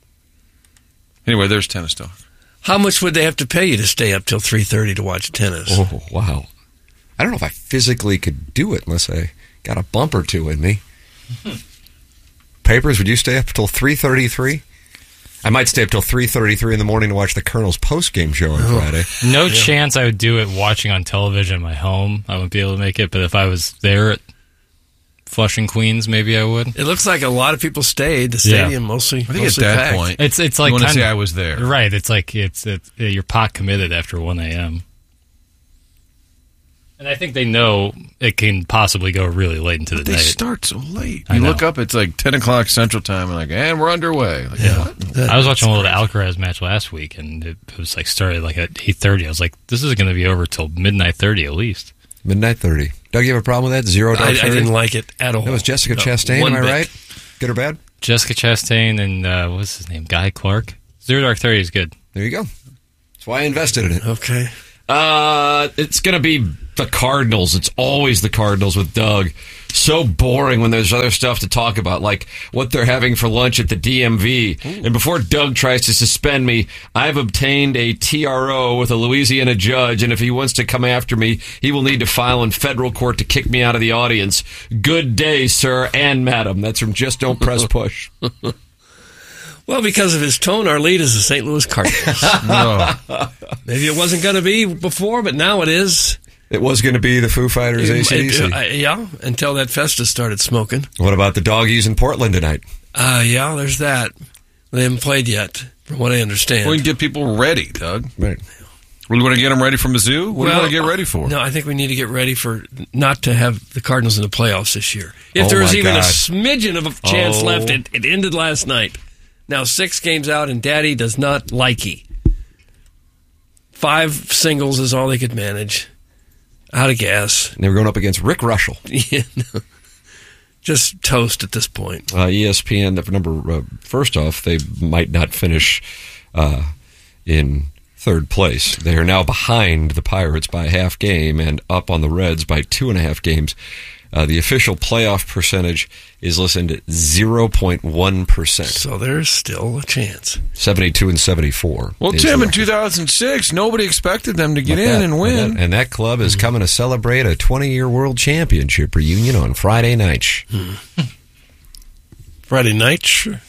Speaker 14: Anyway, there's tennis talk.
Speaker 28: How much would they have to pay you to stay up till three thirty to watch tennis?
Speaker 27: Oh, wow. I don't know if I physically could do it unless I got a bump or two in me. Papers, would you stay up till three thirty-three? I might stay up till three thirty-three in the morning to watch the Colonel's post-game show on oh. Friday.
Speaker 1: No
Speaker 28: yeah.
Speaker 1: chance I would do it watching on television at my home. I wouldn't be able to make it, but if I was there at Flushing, Queens, maybe I would.
Speaker 28: It looks like a lot of people stayed. The stadium yeah. mostly.
Speaker 14: I think
Speaker 28: mostly
Speaker 14: at that
Speaker 28: packed.
Speaker 14: point,
Speaker 1: it's it's like
Speaker 14: you want to
Speaker 1: kinda,
Speaker 14: say I was there,
Speaker 1: right? It's like it's, it's you're pot committed after one a.m. And I think they know it can possibly go really late into the
Speaker 14: but they
Speaker 1: night. They
Speaker 14: start so late. You look up, it's like ten o'clock Central Time, and like, and we're underway. Like,
Speaker 28: yeah.
Speaker 14: what?
Speaker 28: That,
Speaker 1: I was watching a little Alcaraz match last week, and it was like started like at eight thirty. I was like, this is going to be over till midnight thirty at least.
Speaker 27: Midnight thirty. Doug, you have a problem with that? Zero dark
Speaker 28: I, I didn't like it at all.
Speaker 27: That was Jessica
Speaker 28: no,
Speaker 27: Chastain, am I
Speaker 28: bit.
Speaker 27: right? Good or bad?
Speaker 1: Jessica Chastain and uh, what's his name? Guy Clark. Zero dark thirty is good.
Speaker 27: There you go. That's why I invested in it.
Speaker 28: Okay.
Speaker 27: Uh, it's going to be the Cardinals. It's always the Cardinals with Doug. So boring when there's other stuff to talk about, like what they're having for lunch at the D M V. Ooh. And before Doug tries to suspend me, I've obtained a T R O with a Louisiana judge, and if he wants to come after me, he will need to file in federal court to kick me out of the audience. Good day, sir and madam. That's from Just Don't Press Push.
Speaker 28: Well, because of his tone, our lead is the Saint Louis Cardinals. No. Maybe it wasn't going to be before, but now it is.
Speaker 27: It was going to be the Foo Fighters A C D C.
Speaker 28: Uh, yeah, until that Festus started smoking.
Speaker 27: What about the Doggies in Portland tonight?
Speaker 28: Uh, yeah, there's that. They haven't played yet, from what I understand.
Speaker 14: We can get people ready, Doug.
Speaker 27: Right.
Speaker 14: We want to get them ready for Mizzou? What
Speaker 28: well,
Speaker 14: do you want to get ready for?
Speaker 28: No, I think we need to get ready for not to have the Cardinals in the playoffs this year. If
Speaker 27: oh
Speaker 28: there was even
Speaker 27: God.
Speaker 28: a smidgen of a chance
Speaker 27: oh.
Speaker 28: left, it, it ended last night. Now six games out, and Daddy does not likey. Five singles is all they could manage. Out of gas.
Speaker 27: And they were going up against Rick Russell.
Speaker 28: Yeah, no. Just toast at this point.
Speaker 27: Uh, E S P N, the number uh, first off, they might not finish uh, in third place. They are now behind the Pirates by a half game and up on the Reds by two and a half games. Uh, the official playoff percentage is listed at zero point one percent.
Speaker 28: So there's still a chance.
Speaker 27: seventy-two and seventy-four.
Speaker 14: Well, Tim, in two thousand six, nobody expected them to get
Speaker 27: like
Speaker 14: in
Speaker 27: that,
Speaker 14: and win.
Speaker 27: And that, and that club is coming to celebrate a twenty-year World Championship reunion on Friday night.
Speaker 28: Hmm. Friday night? Sure.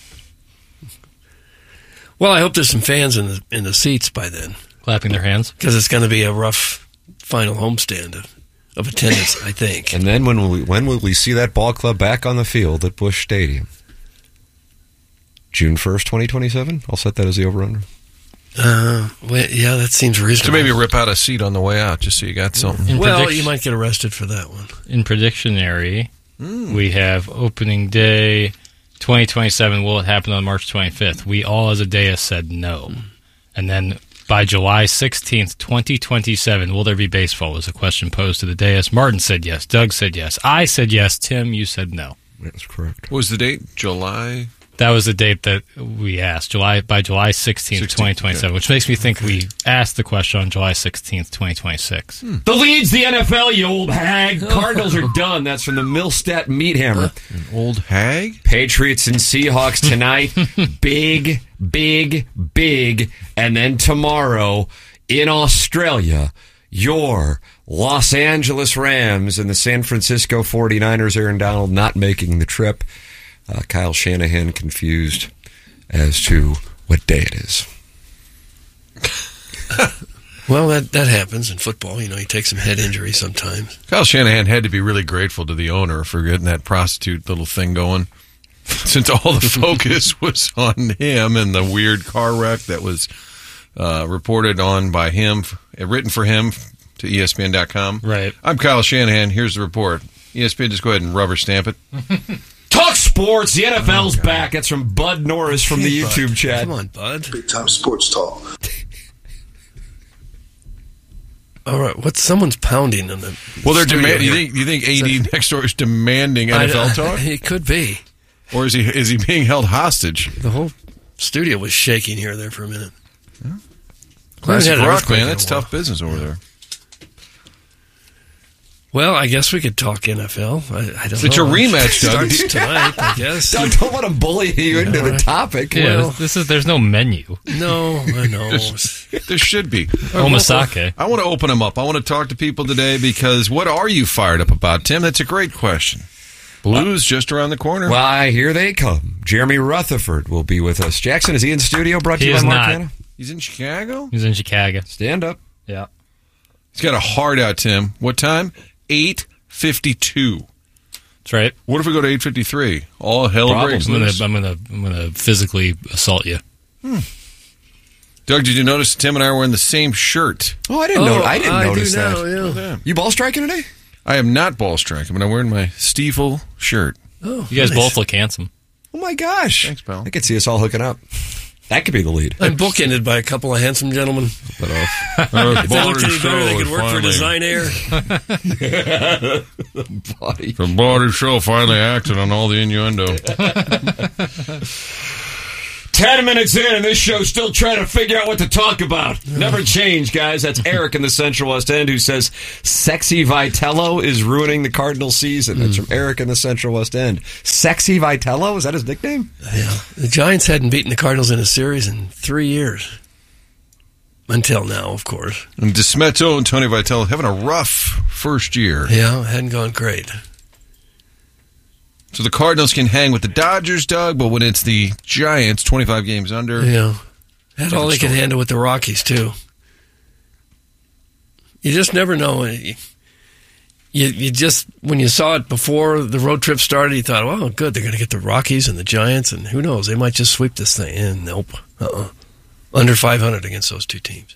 Speaker 28: Well, I hope there's some fans in the in the seats by then.
Speaker 1: Clapping their hands?
Speaker 28: Because it's going to be a rough final homestand of, of attendance, I think.
Speaker 27: And then when will we, when will we see that ball club back on the field at Busch Stadium? June first, twenty twenty-seven. I'll set that as the over-under.
Speaker 28: Uh, well, yeah, that seems reasonable.
Speaker 14: So maybe rip out a seat on the way out just so you got something.
Speaker 28: In well, predict- you might get arrested for that one.
Speaker 1: In Predictionary,
Speaker 14: mm.
Speaker 1: we have opening day twenty twenty-seven. Will it happen on March twenty-fifth? We all as a dais said no. Mm. And then by July sixteenth, twenty twenty-seven, will there be baseball? Was a question posed to the dais. Martin said yes. Doug said yes. I said yes. Tim, you said no.
Speaker 27: That's correct.
Speaker 14: What was the date? July?
Speaker 1: That was the date that we asked. July by July sixteenth, twenty twenty-seven, yeah. Which makes me think we asked the question on July sixteenth, twenty twenty-six.
Speaker 27: Hmm. The lead's the N F L, you old hag. Cardinals are done. That's from the Millstat Meat Hammer.
Speaker 14: An old hag?
Speaker 27: Patriots and Seahawks tonight. big, big, big. And then tomorrow in Australia, your Los Angeles Rams and the San Francisco forty-niners. Aaron Donald not making the trip. Uh, Kyle Shanahan confused as to what day it is.
Speaker 28: Well, that that happens in football. You know, you take some head injury sometimes.
Speaker 14: Kyle Shanahan had to be really grateful to the owner for getting that prostitute little thing going, since all the focus was on him and the weird car wreck that was uh, reported on by him, written for him to E S P N dot com.
Speaker 1: Right.
Speaker 14: I'm Kyle Shanahan. Here's the report. E S P N, just go ahead and rubber stamp it.
Speaker 27: Talk sports. The N F L's oh, back. That's from Bud Norris from the YouTube
Speaker 28: Bud.
Speaker 27: chat.
Speaker 28: Come on, Bud.
Speaker 18: Big time sports talk.
Speaker 28: All right. What's someone's pounding in the
Speaker 14: Well, they're demanding. You
Speaker 28: here.
Speaker 14: think you think A D next door is demanding N F L
Speaker 28: I,
Speaker 14: talk?
Speaker 28: It could be.
Speaker 14: Or is he is he being held hostage?
Speaker 28: The whole studio was shaking here there for a minute.
Speaker 14: Yeah. Classic
Speaker 28: had an
Speaker 14: rock,
Speaker 28: earthquake
Speaker 14: man.
Speaker 28: in a
Speaker 14: That's
Speaker 28: while.
Speaker 14: tough business over there.
Speaker 28: Well, I guess we could talk N F L. I, I don't
Speaker 14: it's
Speaker 28: know.
Speaker 14: a rematch, Doug.
Speaker 28: Starts tonight, I guess.
Speaker 27: Doug, don't want to bully you into the topic.
Speaker 1: Yeah,
Speaker 28: Well-
Speaker 1: this is there's no menu.
Speaker 28: No, I know.
Speaker 14: There should be.
Speaker 1: Omasake.
Speaker 14: I want to open them up. I want to talk to people today because what are you fired up about, Tim? That's a great question. Blues just around the corner.
Speaker 27: Why, here they come. Jeremy Rutherford will be with us. Jackson, is he in studio? Brought to
Speaker 1: He
Speaker 27: you by
Speaker 1: is
Speaker 27: Mark
Speaker 1: not.
Speaker 27: Hanna?
Speaker 14: He's in Chicago?
Speaker 1: He's in Chicago.
Speaker 27: Stand up.
Speaker 1: Yeah.
Speaker 14: He's got a heart out, Tim. What time? eight fifty-two.
Speaker 1: That's right.
Speaker 14: What if we go to eight fifty-three? All hell
Speaker 1: Problem.
Speaker 14: breaks
Speaker 1: I'm gonna,
Speaker 14: loose.
Speaker 1: I'm gonna, I'm gonna physically assault you.
Speaker 14: Hmm. Doug, did you notice Tim and I are wearing the same shirt?
Speaker 27: Oh, I didn't
Speaker 28: Oh,
Speaker 27: know. I didn't
Speaker 28: I do
Speaker 27: notice
Speaker 28: now,
Speaker 27: that.
Speaker 28: yeah.
Speaker 27: You ball striking today?
Speaker 14: I am not ball striking, but I'm wearing my Stiefel shirt.
Speaker 28: Oh,
Speaker 1: You guys
Speaker 28: nice.
Speaker 1: both look handsome.
Speaker 27: Oh my gosh!
Speaker 14: Thanks, pal.
Speaker 27: I could see us all hooking up. That could be the lead.
Speaker 28: I'm bookended by a couple of handsome gentlemen.
Speaker 27: But, uh,
Speaker 28: If they looked any better, they could work for Design Air.
Speaker 27: Body.
Speaker 14: The body show finally acted on all the innuendo.
Speaker 27: Ten minutes in, and this show's still trying to figure out what to talk about. Never change, guys. That's Eric in the Central West End who says Sexy Vitello is ruining the Cardinal season. That's from Eric in the Central West End. Sexy Vitello? Is that his nickname?
Speaker 28: Yeah. The Giants hadn't beaten the Cardinals in a series in three years. Until now, of course.
Speaker 14: And DeSmetto and Tony Vitello having a rough first year.
Speaker 28: Yeah, it hadn't gone great.
Speaker 14: So the Cardinals can hang with the Dodgers, Doug, but when it's the Giants, twenty-five games under.
Speaker 28: Yeah. That's all they could
Speaker 14: story.
Speaker 28: handle with the Rockies, too. You just never know. You, you just, when you saw it before the road trip started, you thought, well, good, they're going to get the Rockies and the Giants, and who knows, they might just sweep this thing. And nope. Uh-uh. Under five hundred against those two teams.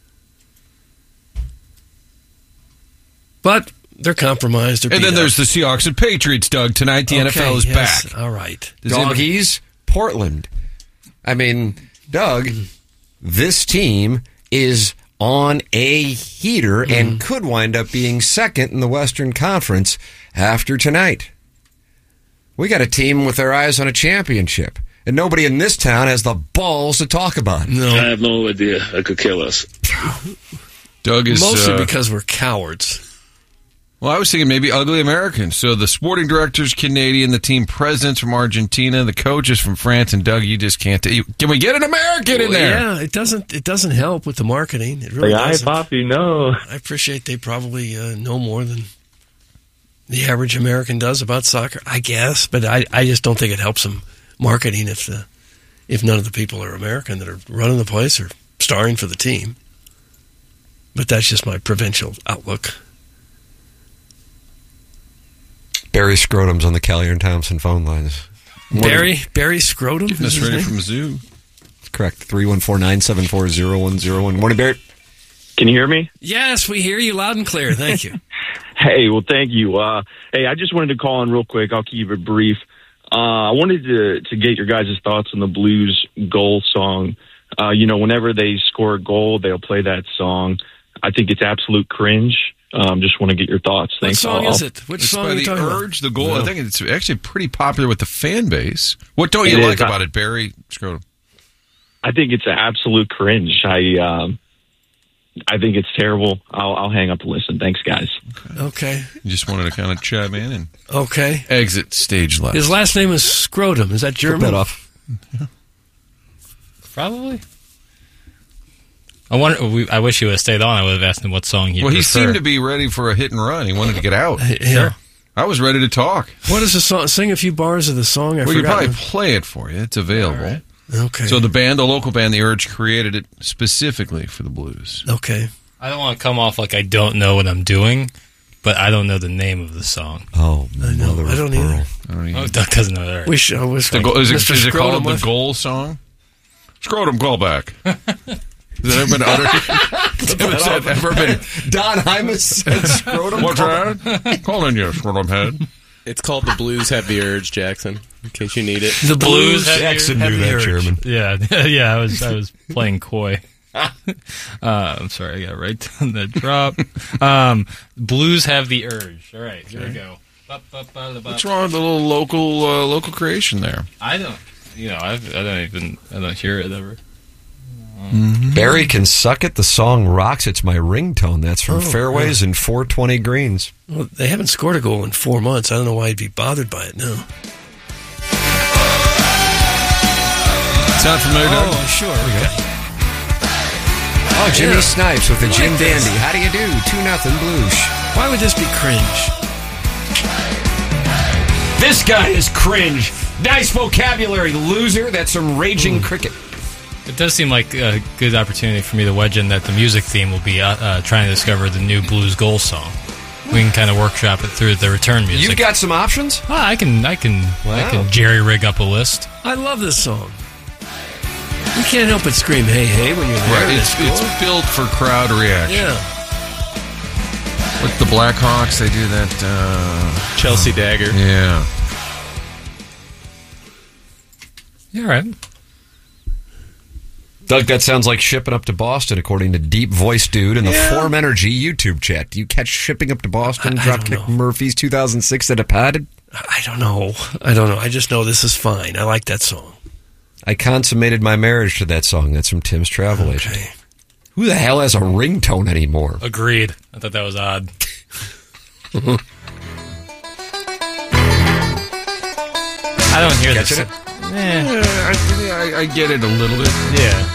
Speaker 28: But they're compromised. They're
Speaker 14: And
Speaker 28: beat
Speaker 14: then
Speaker 28: up.
Speaker 14: there's the Seahawks and Patriots, Doug. Tonight, the N F L
Speaker 28: Okay,
Speaker 14: is
Speaker 28: yes,
Speaker 14: back.
Speaker 28: All right.
Speaker 14: Does anybody-
Speaker 27: Doggies, Portland. I mean, Doug, this team is on a heater and could wind up being second in the Western Conference after tonight. We got a team with their eyes on a championship, and nobody in this town has the balls to talk about it.
Speaker 28: No.
Speaker 19: I have no idea. That could kill us.
Speaker 14: Doug is
Speaker 28: Mostly
Speaker 14: uh,
Speaker 28: because we're cowards.
Speaker 14: Well, I was thinking maybe ugly Americans. So the sporting director's Canadian, the team president's from Argentina, the coach is from France, and Doug, you just can't. T- can we get an American in
Speaker 28: Well,
Speaker 14: there?
Speaker 28: Yeah, it doesn't. It doesn't help with the marketing. It really
Speaker 19: Like, I
Speaker 28: doesn't.
Speaker 19: Poppy, no.
Speaker 28: I appreciate they probably uh, know more than the average American does about soccer, I guess. But I, I just don't think it helps them marketing if the if none of the people are American that are running the place or starring for the team. But that's just my provincial outlook.
Speaker 27: Barry Scrotum's on the Callier and Thompson phone lines.
Speaker 28: Barry, Barry Scrotum?
Speaker 14: Getting us ready from Mizzou.
Speaker 27: That's correct. three one four, nine seven four, zero one zero one. Morning, Barry.
Speaker 12: Can you hear me?
Speaker 28: Yes, we hear you loud and clear. Thank you.
Speaker 12: Hey, well, thank you. Uh, hey, I just wanted to call in real quick. I'll keep it brief. Uh, I wanted to, to get your guys' thoughts on the Blues goal song. Uh, you know, whenever they score a goal, they'll play that song. I think it's absolute cringe. Um, just want to get your thoughts.
Speaker 28: What
Speaker 12: Thanks.
Speaker 28: song
Speaker 12: all.
Speaker 28: is it? Which
Speaker 14: It's
Speaker 28: song
Speaker 14: by
Speaker 28: are you
Speaker 14: the
Speaker 28: talking about?
Speaker 14: Urge, the goal.
Speaker 28: No.
Speaker 14: I think it's actually pretty popular with the fan base. What don't you
Speaker 12: It
Speaker 14: like
Speaker 12: is.
Speaker 14: about it, Barry Scrotum?
Speaker 12: I think it's an absolute cringe. I um, I think it's terrible. I'll, I'll hang up and listen. Thanks, guys.
Speaker 28: Okay.
Speaker 14: You just wanted to kind of chime in and
Speaker 28: Okay.
Speaker 14: exit stage left.
Speaker 28: His last name is Scrotum. Is that German?
Speaker 27: that off.
Speaker 1: Probably. I wonder. We, I wish he would have stayed on. I would have asked him what song he.
Speaker 14: Well, he
Speaker 1: prefer.
Speaker 14: seemed to be ready for a hit and run. He wanted to get out.
Speaker 28: Yeah.
Speaker 14: I was ready to talk.
Speaker 28: What is the song? Sing a few bars of the song. I
Speaker 14: well, you
Speaker 28: forgot.
Speaker 14: probably play it for you. It's available.
Speaker 28: Okay.
Speaker 14: So the band, the local band, The Urge, created it specifically for the blues.
Speaker 28: Okay.
Speaker 1: I don't want to come off like I don't know what I'm doing, but I don't know the name of the song.
Speaker 27: Oh,
Speaker 28: I know. I don't either.
Speaker 14: I don't even.
Speaker 1: Oh, Doug doesn't know that.
Speaker 28: We should. I wish.
Speaker 14: The goal, is it,
Speaker 28: Mister
Speaker 14: is it called
Speaker 28: Scrotum
Speaker 14: the
Speaker 28: was-
Speaker 14: goal song? Scrotum, call back. Has that ever been uttered? Has that ever been?
Speaker 27: Don Hymas said Scrotum.
Speaker 14: What's that? Calling you, Scrotum head.
Speaker 18: It's called The Blues Have the Urge, Jackson, in case you need it.
Speaker 28: The Blues have
Speaker 27: Jackson
Speaker 28: the-
Speaker 27: knew
Speaker 28: have the
Speaker 27: that,
Speaker 28: urge.
Speaker 27: Chairman.
Speaker 1: Yeah, yeah. I was I was playing coy. uh, I'm sorry. I got right on the drop. Um, blues have the urge. All right, here we go.
Speaker 14: What's wrong with the little local uh, local creation there?
Speaker 1: I don't. You know, I've, I don't even. I don't hear it ever.
Speaker 27: Barry can suck it. The song rocks. It's my ringtone. That's from
Speaker 28: Oh,
Speaker 27: Fairways and four twenty Greens.
Speaker 28: Well, they haven't scored a goal in four months. I don't know why he'd be bothered by it now.
Speaker 14: Sound familiar? Doug?
Speaker 28: Oh, sure. Okay.
Speaker 27: Oh, Jimmy
Speaker 28: Yeah.
Speaker 27: Snipes with the
Speaker 28: I like
Speaker 27: Jim
Speaker 28: this.
Speaker 27: Dandy. How do you do? Two nothing Blues.
Speaker 28: Why would this be cringe?
Speaker 27: This guy is cringe. Nice vocabulary, loser. That's some raging cricket.
Speaker 1: It does seem like a good opportunity for me to wedge in that the music theme will be uh, uh, trying to discover the new blues goal song. We can kind of workshop it through the return music.
Speaker 27: You've got some options?
Speaker 1: Ah, I can, I can, I
Speaker 27: Wow.
Speaker 1: can jerry rig up a list.
Speaker 28: I love this song. You can't help but scream, hey, hey, when you're there.
Speaker 14: Right,
Speaker 28: and
Speaker 14: it's,
Speaker 28: it's
Speaker 14: it's
Speaker 28: goal.
Speaker 14: built for crowd reaction.
Speaker 28: Yeah.
Speaker 14: With the Blackhawks, they do that. Uh,
Speaker 18: Chelsea Dagger.
Speaker 14: yeah.
Speaker 1: Yeah, all right.
Speaker 27: Doug, that sounds like shipping up to Boston, according to Deep Voice Dude in the
Speaker 28: Yeah.
Speaker 27: Form Energy YouTube chat. Do you catch shipping up to Boston,
Speaker 28: I- I don't
Speaker 27: Dropkick
Speaker 28: know.
Speaker 27: Murphys two thousand six that have padded?
Speaker 28: I don't know. I don't know. I just know this is fine. I like that song.
Speaker 27: I consummated my marriage to that song. That's from Tim's Travel Agent.
Speaker 28: Okay.
Speaker 27: Who the hell has a ringtone anymore?
Speaker 1: Agreed. I thought that was odd. I don't hear this.
Speaker 27: Catching it?
Speaker 1: Eh,
Speaker 14: Yeah, I, I, I get it a little bit.
Speaker 1: yeah.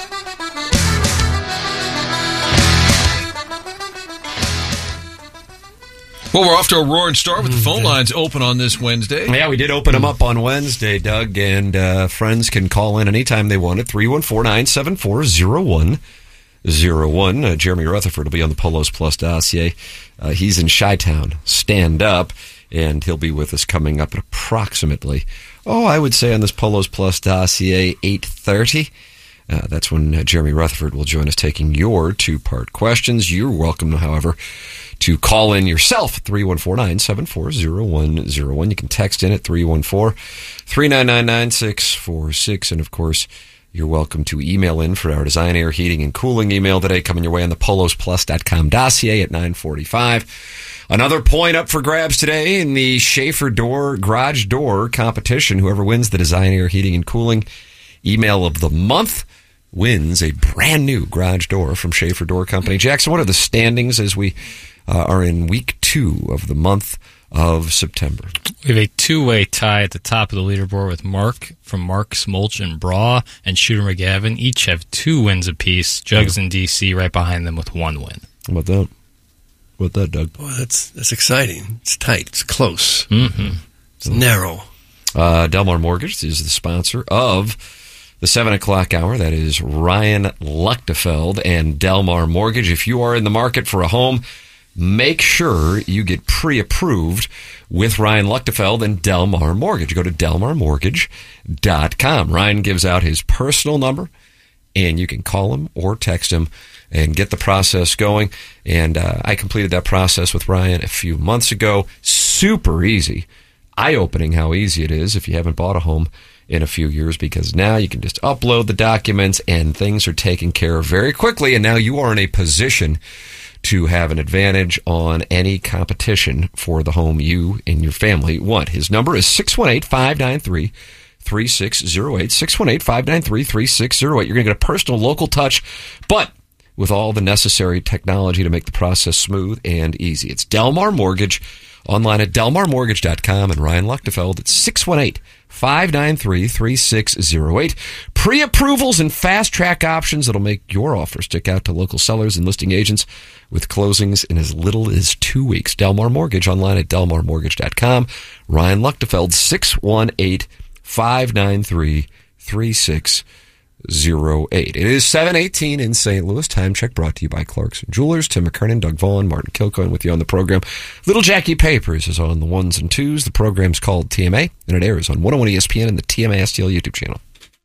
Speaker 14: Well, we're off to a roaring start with the phone lines open on this Wednesday.
Speaker 27: Yeah, we did open them up on Wednesday, Doug, and uh, friends can call in anytime they want at three one four, nine seven four, zero one zero one. Uh, Jeremy Rutherford will be on the Polos Plus dossier. Uh, he's in Chi-Town, stand up, and he'll be with us coming up at approximately, oh, I would say on this Polos Plus dossier, eight thirty. Uh, that's when uh, Jeremy Rutherford will join us taking your two-part questions. You're welcome, however, to call in yourself, three one four, nine seven four, zero one zero one. You can text in at three one four, three nine nine, nine six four six. And, of course, you're welcome to email in for our Design Air Heating and Cooling email today, coming your way on the polos plus dot com dossier at nine forty-five. Another point up for grabs today in the Schaefer Door Garage Door competition. Whoever wins the Design Air Heating and Cooling email of the month wins a brand new garage door from Schaefer Door Company. Jackson, what are the standings as we uh, are in week two of the month of September?
Speaker 1: We have a two-way tie at the top of the leaderboard with Mark from Mark's Mulch and Bra and Shooter McGavin. Each have two wins apiece. Jugs and D C right behind them with one win.
Speaker 27: How about that? What that, Doug?
Speaker 28: Boy, that's that's exciting. It's tight. It's close.
Speaker 1: Mm-hmm.
Speaker 28: It's narrow.
Speaker 27: Uh, Delmar Mortgage is the sponsor of the seven o'clock hour. That is Ryan Luchtefeld and Delmar Mortgage. If you are in the market for a home, make sure you get pre-approved with Ryan Luchtefeld and Delmar Mortgage. Go to delmar mortgage dot com. Ryan gives out his personal number, and you can call him or text him and get the process going. And uh, I completed that process with Ryan a few months ago. Super easy. Eye-opening how easy it is if you haven't bought a home in a few years, because now you can just upload the documents and things are taken care of very quickly. And now you are in a position to have an advantage on any competition for the home you and your family want. His number is six one eight, five nine three, three six zero eight, six one eight, five nine three, three six zero eight. You're going to get a personal local touch, but with all the necessary technology to make the process smooth and easy. It's Delmar Mortgage, online at delmar mortgage dot com, and Ryan Luchtefeld at six one eight, five nine three, three six zero eight. Pre-approvals and fast-track options that'll make your offer stick out to local sellers and listing agents with closings in as little as two weeks. Delmar Mortgage, online at delmar mortgage dot com. Ryan Luchtefeld, six one eight, five nine three, three six zero eight. It is seven eighteen in Saint Louis. Time check brought to you by Clarkson Jewelers. Tim McKernan, Doug Vaughn, Martin Kilcoyne with you on the program. Little Jackie Papers is on the ones and twos. The program's called T M A, and it airs on one oh one E S P N and the T M A S T L YouTube channel.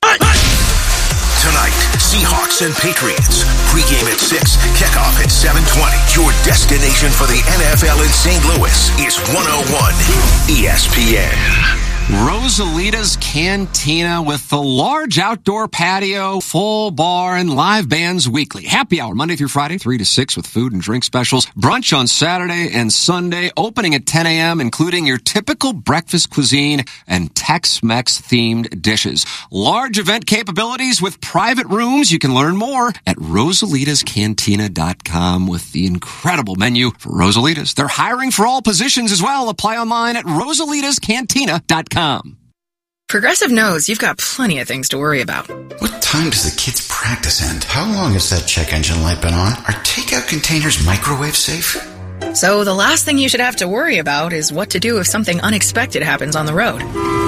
Speaker 26: Tonight, Seahawks and Patriots. Pre-game at six, kickoff at seven twenty. Your destination for the N F L in Saint Louis is one oh one E S P N.
Speaker 2: Rosalita's Cantina with the large outdoor patio, full bar, and live bands weekly. Happy hour Monday through Friday, three to six with food and drink specials. Brunch on Saturday and Sunday, opening at ten a.m., including your typical breakfast cuisine and Tex-Mex themed dishes. Large event capabilities with private rooms. You can learn more at rosalitas cantina dot com with the incredible menu for Rosalitas. They're hiring for all positions as well. Apply online at rosalitas cantina dot com.
Speaker 3: Progressive knows you've got plenty of things to worry about.
Speaker 20: What time does the kids' practice end? How long has that check engine light been on? Are takeout containers microwave safe?
Speaker 3: So the last thing you should have to worry about is what to do if something unexpected happens on the road.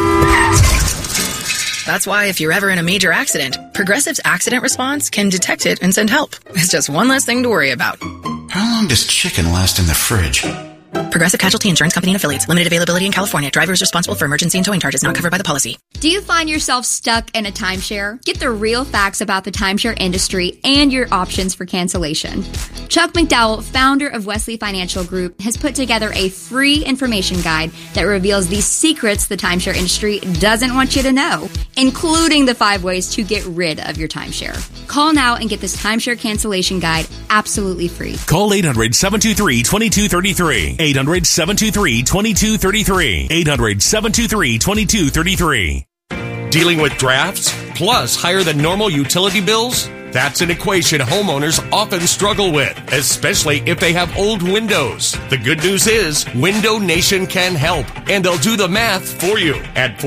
Speaker 3: That's why if you're ever in a major accident, Progressive's accident response can detect it and send help. It's just one less thing to worry about.
Speaker 20: How long does chicken last in the fridge?
Speaker 3: Progressive Casualty Insurance Company and Affiliates. Limited availability in California. Driver is responsible for emergency and towing charges not covered by the policy.
Speaker 21: Do you find yourself stuck in a timeshare? Get the real facts about the timeshare industry and your options for cancellation. Chuck McDowell, founder of Wesley Financial Group, has put together a free information guide that reveals the secrets the timeshare industry doesn't want you to know, including the five ways to get rid of your timeshare. Call now and get this timeshare cancellation guide absolutely free.
Speaker 22: Call eight hundred, seven two three, two two three three. eight hundred, seven two three, two two three three. eight hundred, seven two three, two two three three.
Speaker 23: Dealing with drafts plus higher than normal utility bills? That's an equation homeowners often struggle with, especially if they have old windows. The good news is Window Nation can help, and they'll do the math for you at